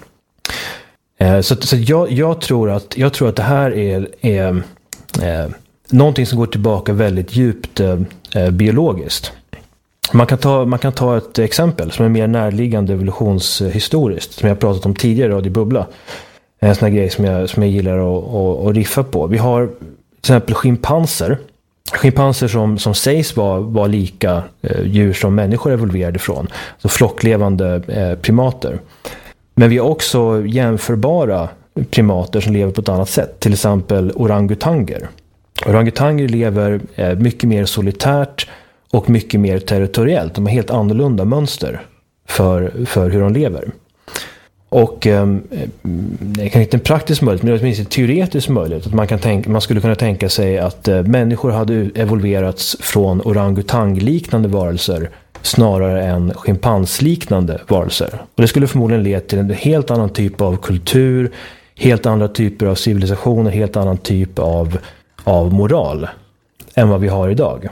Så, så jag, jag, tror att, jag tror att det här är, är, är någonting som går tillbaka väldigt djupt eh, biologiskt. Man kan, ta, man kan ta ett exempel som är mer närliggande evolutionshistoriskt, som jag pratat om tidigare i Radio Bubbla. En sån här grej som jag, som jag gillar att, att, att riffa på. Vi har till exempel schimpanser. Schimpanser som, som sägs vara var lika eh, djur som människor evolverade ifrån. Så flocklevande eh, primater. Men vi har också jämförbara primater som lever på ett annat sätt. Till exempel orangutanger. Orangutanger lever eh, mycket mer solitärt och mycket mer territoriellt. De har helt annorlunda mönster för, för hur de lever. Och eh, det är kanske inte en praktisk möjlighet, men det är åtminstone teoretisk möjlighet att man, kan tänka, man skulle kunna tänka sig att eh, människor hade evolverats från orangutangliknande varelser snarare än schimpansliknande varelser. Och det skulle förmodligen leda till en helt annan typ av kultur, helt andra typer av civilisationer, helt annan typ av, av moral än vad vi har idag.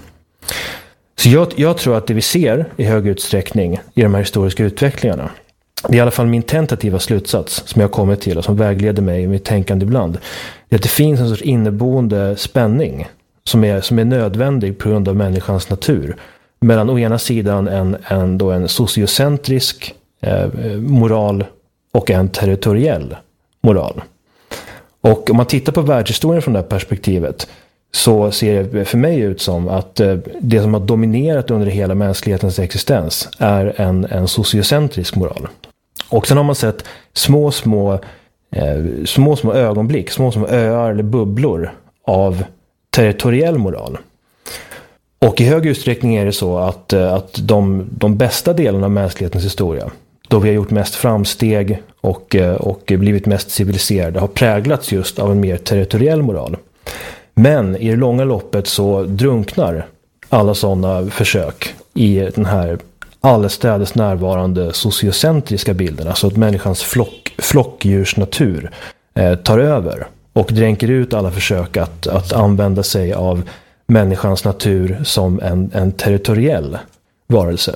Så jag, jag tror att det vi ser i hög utsträckning i de här historiska utvecklingarna, det är i alla fall min tentativa slutsats som jag kommer till och som vägleder mig i mitt tänkande ibland, det är att det finns en sorts inneboende spänning som är, som är nödvändig på grund av människans natur mellan å ena sidan en, en, då en sociocentrisk eh, moral och en territoriell moral. Och om man tittar på världshistorien från det här perspektivet så ser det för mig ut som att eh, det som har dominerat under hela mänsklighetens existens är en, en sociocentrisk moral. Och sen har man sett små, små, eh, små, små ögonblick, små, små öar eller bubblor av territoriell moral. Och i hög utsträckning är det så att, att de, de bästa delarna av mänsklighetens historia, då vi har gjort mest framsteg och, och blivit mest civiliserade, har präglats just av en mer territoriell moral. Men i det långa loppet så drunknar alla sådana försök i den här allestädes närvarande sociocentriska bilden, alltså att människans flock, flockdjursnatur eh, tar över och dränker ut alla försök att, att använda sig av människans natur som en, en territoriell varelse.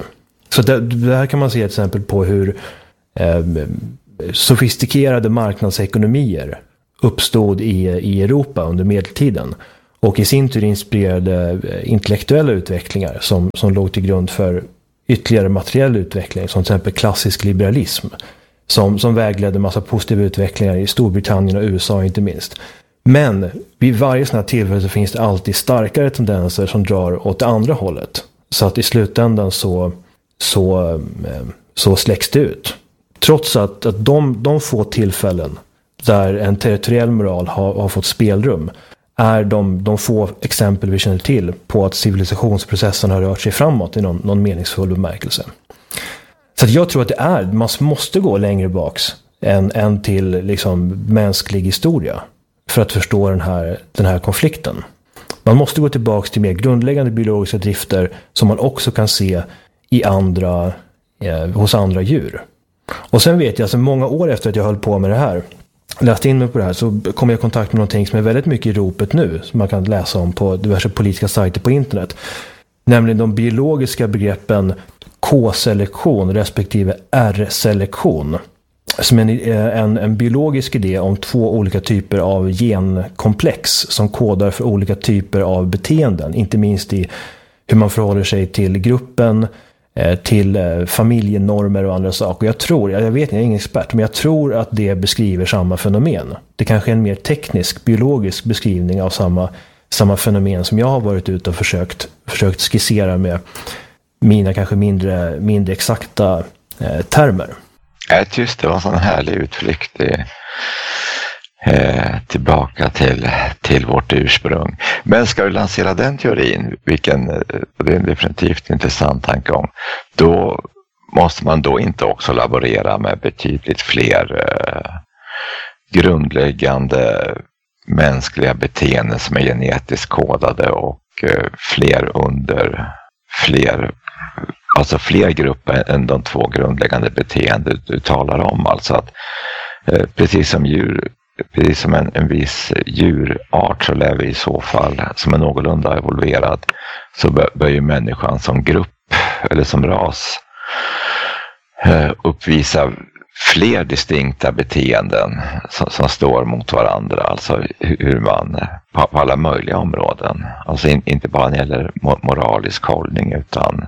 Så det, det här kan man se ett exempel på hur eh, sofistikerade marknadsekonomier uppstod i, i Europa under medeltiden och i sin tur inspirerade intellektuella utvecklingar som, som låg till grund för ytterligare materiell utveckling, som till exempel klassisk liberalism som, som vägledde en massa positiva utvecklingar i Storbritannien och U S A inte minst. Men vid varje sån här tillfälle så finns det alltid starkare tendenser som drar åt det andra hållet. Så att i slutändan så, så, så släcks det ut. Trots att, att de, de få tillfällen där en territoriell moral har, har fått spelrum är de, de få exempel vi känner till på att civilisationsprocessen har rört sig framåt i någon, någon meningsfull bemärkelse. Så att jag tror att det är, man måste gå längre baks än, än till liksom mänsklig historia för att förstå den här, den här konflikten. Man måste gå tillbaka till mer grundläggande biologiska drifter som man också kan se i andra, eh, hos andra djur. Och sen vet jag, alltså många år efter att jag höll på med det här, läste in mig på det här, så kom jag i kontakt med någonting som är väldigt mycket i ropet nu, som man kan läsa om på diverse politiska sajter på internet. Nämligen de biologiska begreppen K-selektion respektive R-selektion. Som en, en, en biologisk idé om två olika typer av genkomplex som kodar för olika typer av beteenden. Inte minst i hur man förhåller sig till gruppen, till familjenormer och andra saker. Jag tror, jag vet, jag är ingen expert, men jag tror att det beskriver samma fenomen. Det kanske är en mer teknisk, biologisk beskrivning av samma, samma fenomen som jag har varit ute och försökt, försökt skissera med mina kanske mindre, mindre exakta eh, termer. Ja, just det var en sån härlig utflykt i, eh, tillbaka till, till vårt ursprung. Men ska vi lansera den teorin, vilken det är en definitivt intressant tankegång, då måste man då inte också laborera med betydligt fler eh, grundläggande mänskliga beteenden som är genetiskt kodade och eh, fler under fler alltså fler grupper än de två grundläggande beteenden du talar om. Alltså att eh, precis som djur, precis som en, en viss djurart så lär vi i så fall, som är någorlunda evolverad, så bör, bör ju människan som grupp eller som ras eh, uppvisa fler distinkta beteenden som, som står mot varandra. Alltså hur man på, på alla möjliga områden, alltså in, inte bara när det gäller moralisk hållning utan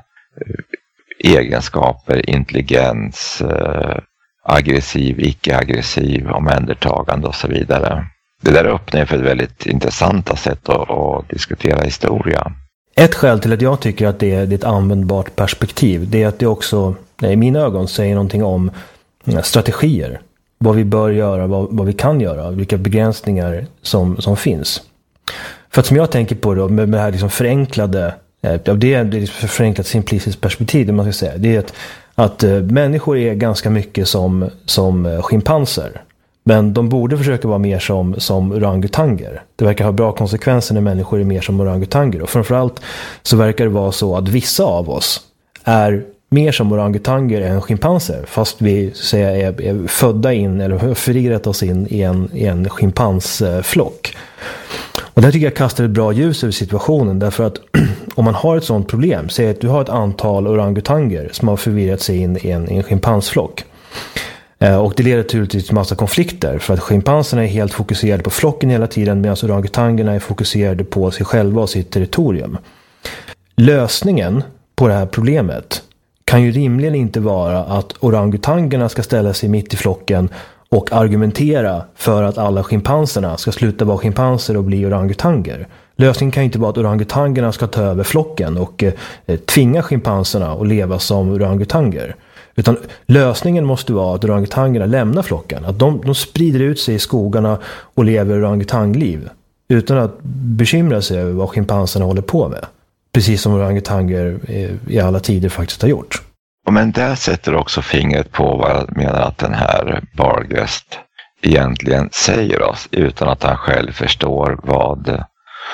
egenskaper, intelligens, eh, aggressiv, icke-aggressiv, omhändertagande och så vidare. Det där öppnar för ett väldigt intressanta sätt att, att diskutera historia. Ett skäl till att jag tycker att det är ett användbart perspektiv, det är att det också, i mina ögon, säger någonting om strategier. Vad vi bör göra, vad, vad vi kan göra, vilka begränsningar som, som finns. För att som jag tänker på då, med det här liksom förenklade Ja, det är ett förenklat simplistiskt perspektiv, det man ska säga. Det är att, att människor är ganska mycket som, som schimpanser. Men de borde försöka vara mer som, som orangutanger. Det verkar ha bra konsekvenser när människor är mer som orangutanger. Och framförallt så verkar det vara så att vissa av oss är mer som orangutanger än schimpanser. Fast vi så säga, är, är födda in eller har förigrat oss in i en, i en schimpansflock. Och det här tycker jag kastar ett bra ljus över situationen, därför att om man har ett sådant problem, säg att du har ett antal orangutanger som har förvirrat sig in i en, i en schimpansflock. Eh, och det leder till en massa konflikter, för att schimpanserna är helt fokuserade på flocken hela tiden medan orangutangerna är fokuserade på sig själva och sitt territorium. Lösningen på det här problemet kan ju rimligen inte vara att orangutangerna ska ställa sig mitt i flocken och argumentera för att alla schimpanserna ska sluta vara schimpanser och bli orangutanger. Lösningen kan inte vara att orangutangerna ska ta över flocken och eh, tvinga schimpanserna att leva som orangutanger. Utan lösningen måste vara att orangutangerna lämnar flocken. Att de, de sprider ut sig i skogarna och lever orangutangliv utan att bekymra sig över vad schimpanserna håller på med. Precis som orangutanger i alla tider faktiskt har gjort. Men där sätter också fingret på vad jag menar att den här Bargest egentligen säger oss utan att han själv förstår vad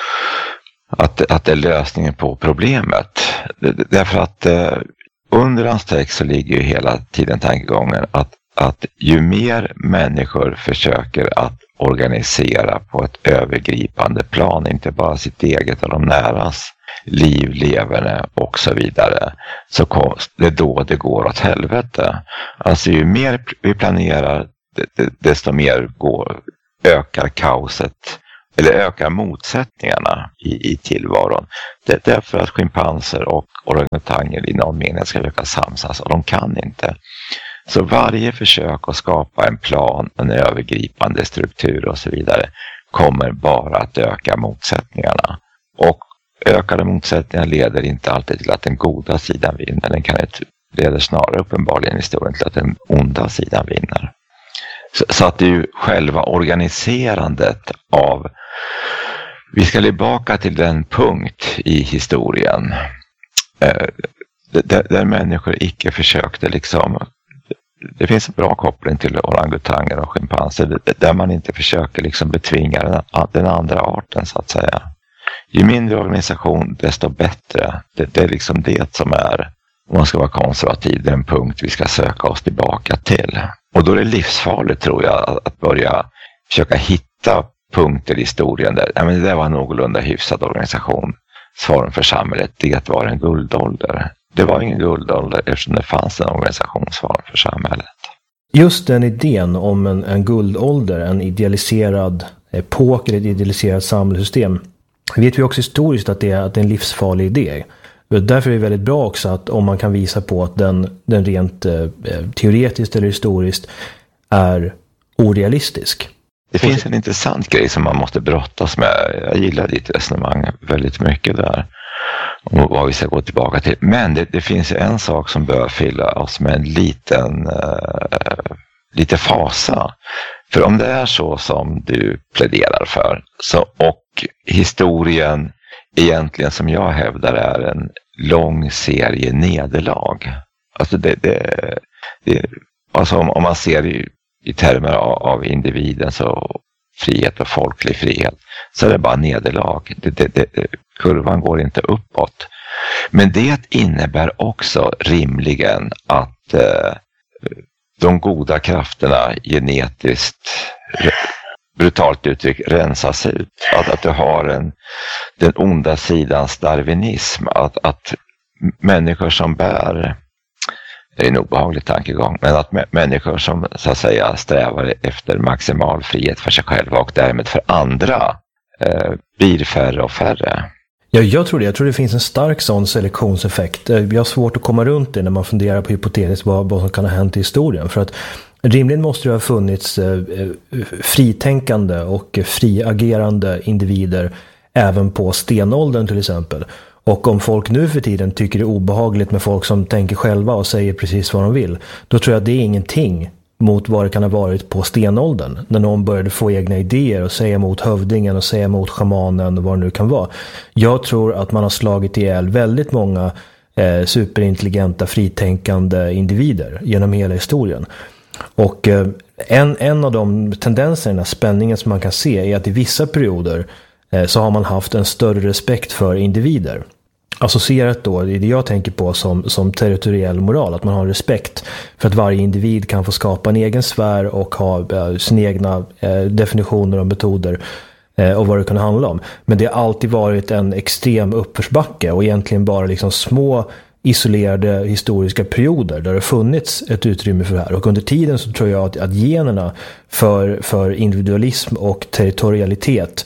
att, att det är lösningen på problemet. Därför att eh, under hans text så ligger ju hela tiden tankegången att, att ju mer människor försöker att organisera på ett övergripande plan, inte bara sitt eget och de näras liv, leverne och så vidare, så kom, det är då det går åt helvete. Alltså ju mer vi planerar, desto mer går, ökar kaoset eller ökar motsättningarna i, i tillvaron. Det är därför att schimpanser och orangutanger i någon mening ska försöka samsas, och de kan inte. Så varje försök att skapa en plan, en övergripande struktur och så vidare kommer bara att öka motsättningarna. Och ökade motsättningar leder inte alltid till att den goda sidan vinner. Den kan leder snarare uppenbarligen i historien till att den onda sidan vinner. Så, så att det är ju själva organiserandet av... Vi ska tillbaka till den punkt i historien eh, där, där människor icke försökte liksom... Det finns en bra koppling till orangutanger och schimpanser där man inte försöker liksom betvinga den, den andra arten, så att säga. Ju mindre organisation, desto bättre. Det, det är liksom det som är, om man ska vara konservativ, den punkt vi ska söka oss tillbaka till. Och då är det livsfarligt, tror jag, att börja försöka hitta punkter i historien där, ja, men det var en någorlunda hyfsad organisationsform för samhället. Det var en guldålder. Det var ingen guldålder eftersom det fanns en organisationsform för samhället. Just den idén om en, en guldålder, en idealiserad epok eller ett idealiserat samhällssystem, vet vi också historiskt att det är, att det är en livsfarlig idé. Därför är det väldigt bra också att om man kan visa på att den, den rent eh, teoretiskt eller historiskt är orealistisk. Det finns en intressant grej som man måste brottas med. Jag gillar ditt resonemang väldigt mycket där. Och vad vi ska gå tillbaka till. Men det, det finns en sak som bör fylla oss med en liten uh, lite fasa. För om det är så som du pläderar för, så, och historien egentligen som jag hävdar är en lång serie nederlag. Alltså, det, det, det, alltså om, om man ser i, i termer av, av individen så frihet och folklig frihet, så är det bara nederlag. Det, det, det, kurvan går inte uppåt. Men det innebär också rimligen att eh, de goda krafterna genetiskt, brutalt uttryck, rensas ut. Att, att du har en, den onda sidans darwinism. Att, att människor som bär, det är en obehaglig tankegång, men att m- människor som så att säga strävar efter maximal frihet för sig själva och därmed för andra eh, blir färre och färre. Ja, jag tror det. Jag tror det finns en stark sån selektionseffekt. Jag har svårt att komma runt det när man funderar på hypotetiskt vad, vad som kan ha hänt i historien. För att rimligen måste det ha funnits eh, fritänkande och friagerande individer även på stenåldern till exempel. Och om folk nu för tiden tycker det är obehagligt med folk som tänker själva och säger precis vad de vill, då tror jag att det är ingenting mot vad det kan ha varit på stenåldern. När någon började få egna idéer och säga emot hövdingen och säga emot schamanen och vad det nu kan vara. Jag tror att man har slagit ihjäl väldigt många eh, superintelligenta, fritänkande individer genom hela historien. Och eh, en, en av de tendenserna, spänningen som man kan se är att i vissa perioder eh, så har man haft en större respekt för individer. Associerat då, det är det jag tänker på som, som territoriell moral, att man har respekt för att varje individ kan få skapa en egen sfär och ha äh, sina egna äh, definitioner och metoder äh, och vad det kan handla om. Men det har alltid varit en extrem uppförsbacke och egentligen bara liksom små isolerade historiska perioder där det funnits ett utrymme för det här. Och under tiden så tror jag att, att generna för, för individualism och territorialitet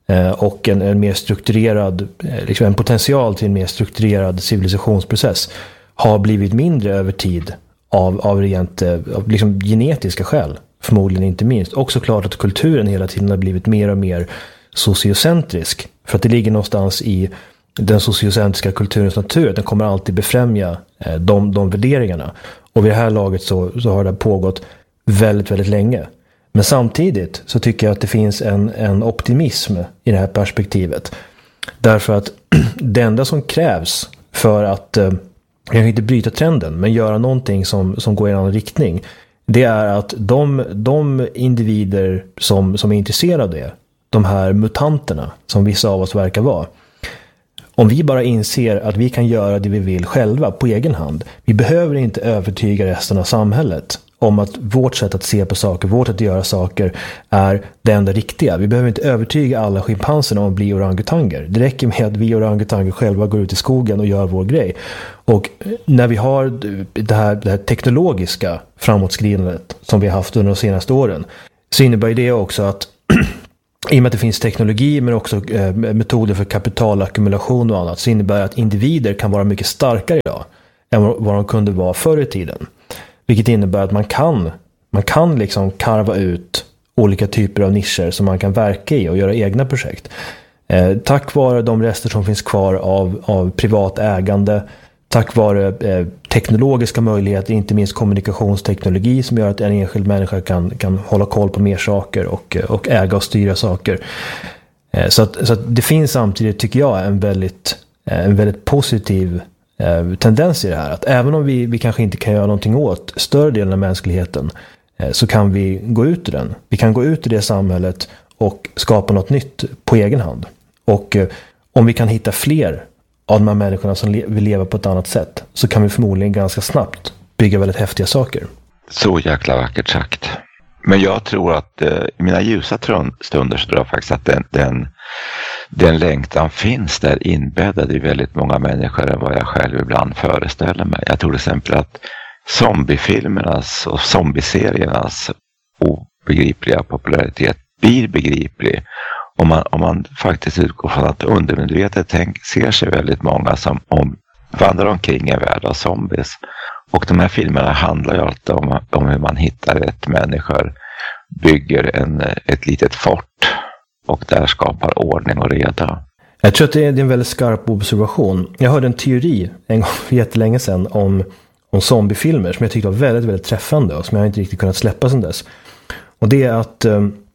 och en, en mer strukturerad, liksom en potential till en mer strukturerad civilisationsprocess har blivit mindre över tid av, av rent av liksom genetiska skäl, förmodligen inte minst. Och såklart att kulturen hela tiden har blivit mer och mer sociocentrisk, för att det ligger någonstans i den sociocentriska kulturens natur. Den kommer alltid befrämja de, de värderingarna, och vid det här laget så, så har det pågått väldigt, väldigt länge. Men samtidigt så tycker jag att det finns en, en optimism i det här perspektivet. Därför att det enda som krävs för att, eh, jag kan inte bryta trenden, men göra någonting som, som går i en annan riktning, det är att de, de individer som, som är intresserade av det, de här mutanterna som vissa av oss verkar vara, om vi bara inser att vi kan göra det vi vill själva på egen hand, vi behöver inte övertyga resten av samhället om att vårt sätt att se på saker, vårt sätt att göra saker är det enda riktiga. Vi behöver inte övertyga alla schimpanserna om att bli orangutanger. Det räcker med att vi orangutanger själva går ut i skogen och gör vår grej. Och när vi har det här, det här teknologiska framåtskridandet som vi har haft under de senaste åren, så innebär det också att i och med att det finns teknologi men också eh, metoder för kapitalackumulation och annat, så innebär det att individer kan vara mycket starkare idag än vad de kunde vara förr i tiden. Vilket innebär att man kan, man kan liksom karva ut olika typer av nischer som man kan verka i och göra egna projekt. Eh, tack vare de rester som finns kvar av, av privat ägande, tack vare eh, teknologiska möjligheter, inte minst kommunikationsteknologi som gör att en enskild människa kan, kan hålla koll på mer saker och, och äga och styra saker. Eh, så att, så att det finns samtidigt, tycker jag, en väldigt, eh, en väldigt positiv eh, tendens i det här. Att även om vi, vi kanske inte kan göra någonting åt större delen av mänskligheten, eh, så kan vi gå ut ur den. Vi kan gå ut ur det samhället och skapa något nytt på egen hand. Och eh, om vi kan hitta fler av de här människorna som le- vill leva på ett annat sätt, så kan vi förmodligen ganska snabbt bygga väldigt häftiga saker. Så jäkla vackert sagt. Men jag tror att eh, i mina ljusa trund- stunder så tror jag faktiskt att den, den, den längtan finns där inbäddad i väldigt många människor än vad jag själv ibland föreställer mig. Jag tror till exempel att zombiefilmernas och zombieseriernas obegripliga popularitet blir begriplig Om man, om man faktiskt utgår från att undermedvetet tänk, ser sig väldigt många som om, vandrar omkring en värld av zombies. Och de här filmerna handlar ju alltid om, om hur man hittar rätt människor, bygger en, ett litet fort och där skapar ordning och reda. Jag tror att det är en väldigt skarp observation. Jag hörde en teori en gång för jättelänge sedan om, om zombiefilmer som jag tyckte var väldigt, väldigt träffande och som jag inte riktigt kunnat släppa sedan dess. Och det är att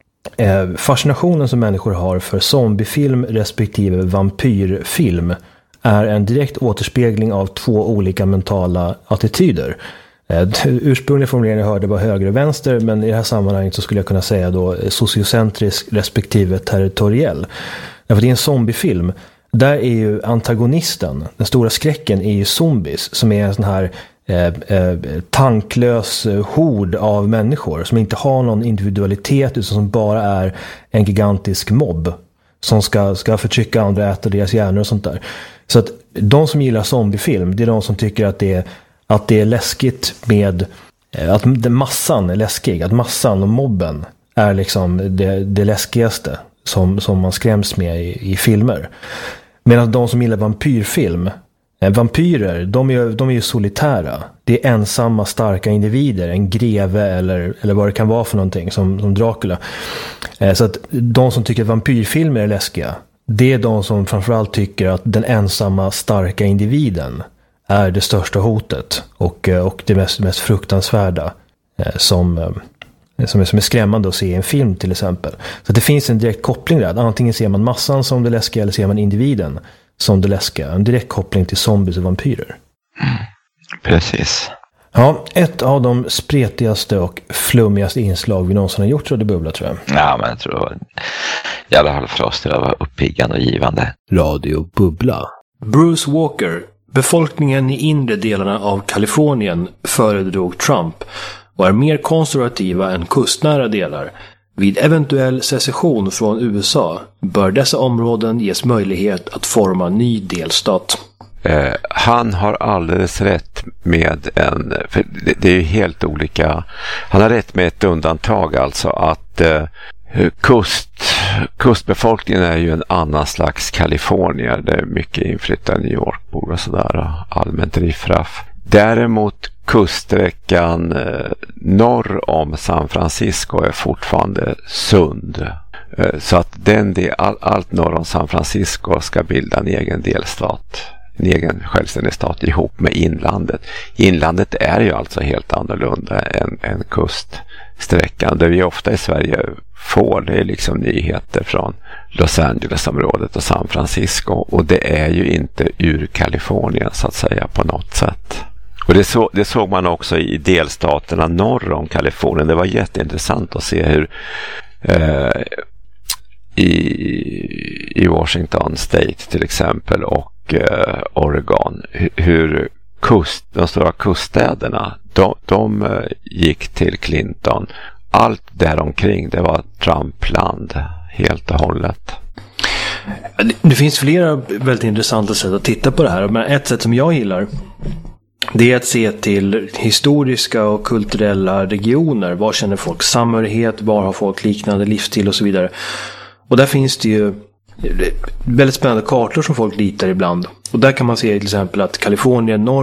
Eh, fascinationen som människor har för zombiefilm respektive vampyrfilm är en direkt återspegling av två olika mentala attityder. Eh, ursprungliga formuleringen jag hörde var höger och vänster, men i det här sammanhanget så skulle jag kunna säga då sociocentrisk respektive territoriell. Därför det är en zombiefilm. Där är ju antagonisten, den stora skräcken, är ju zombies som är en sån här Eh, eh, tanklös hord av människor som inte har någon individualitet utan som bara är en gigantisk mobb som ska, ska förtrycka andra, äta deras hjärnor och sånt där. Så att de som gillar zombiefilm, det är de som tycker att det är, att det är läskigt med eh, att massan är läskig, att massan och mobben är liksom det, det läskigaste som, som man skräms med i, i filmer. Medan de som gillar vampyrfilm, vampyrer, de är, de är ju solitära. Det är ensamma, starka individer. En greve eller, eller vad det kan vara för någonting, som, som Dracula. Så att de som tycker att vampyrfilmer är läskiga, det är de som framförallt tycker att den ensamma, starka individen är det största hotet och, och det mest, mest fruktansvärda som, som, är, som är skrämmande att se i en film till exempel. Så att det finns en direkt koppling där. Antingen ser man massan som det läskiga eller ser man individen som det läskiga. En direkt koppling till zombies och vampyrer. Mm, precis. Ja, ett av de spretigaste och flummigaste inslag vi någonsin har gjort, Radio Bubbla, tror jag. Ja, men jag tror i alla fall för oss det var uppiggande och givande. Radio Bubbla. Bruce Walker, befolkningen i inre delarna av Kalifornien föredrog Trump och är mer konservativa än kustnära delar. Vid eventuell secession från U S A bör dessa områden ges möjlighet att forma ny delstat. Eh, han har alldeles rätt med en, för det, det är ju helt olika, han har rätt med ett undantag, alltså att eh, kust, kustbefolkningen är ju en annan slags Kalifornien, det är mycket inflyttade New York-bor och sådär, allmänt riffraff. Däremot kuststräckan eh, norr om San Francisco är fortfarande sund. Eh, så att den del, all, allt norr om San Francisco ska bilda en egen delstat. En egen självständig stat ihop med inlandet. Inlandet är ju alltså helt annorlunda än, än kuststräckan. Det vi ofta i Sverige får, det är liksom nyheter från Los Angeles-området och San Francisco. Och det är ju inte ur Kalifornien så att säga på något sätt. Och det, så, det såg man också i delstaterna norr om Kalifornien. Det var jätteintressant att se hur eh, i, i Washington State till exempel och eh, Oregon hur, hur kust, de stora kuststäderna, de, de eh, gick till Clinton. Allt där omkring, det var Trumpland helt och hållet. Det, det finns flera väldigt intressanta sätt att titta på det här. Men ett sätt som jag gillar, det är att se till historiska och kulturella regioner. Var känner folk samhörighet? Var har folk liknande livsstil och så vidare. Och där finns det ju väldigt spännande kartor som folk litar ibland. Och där kan man se till exempel att Kalifornien norr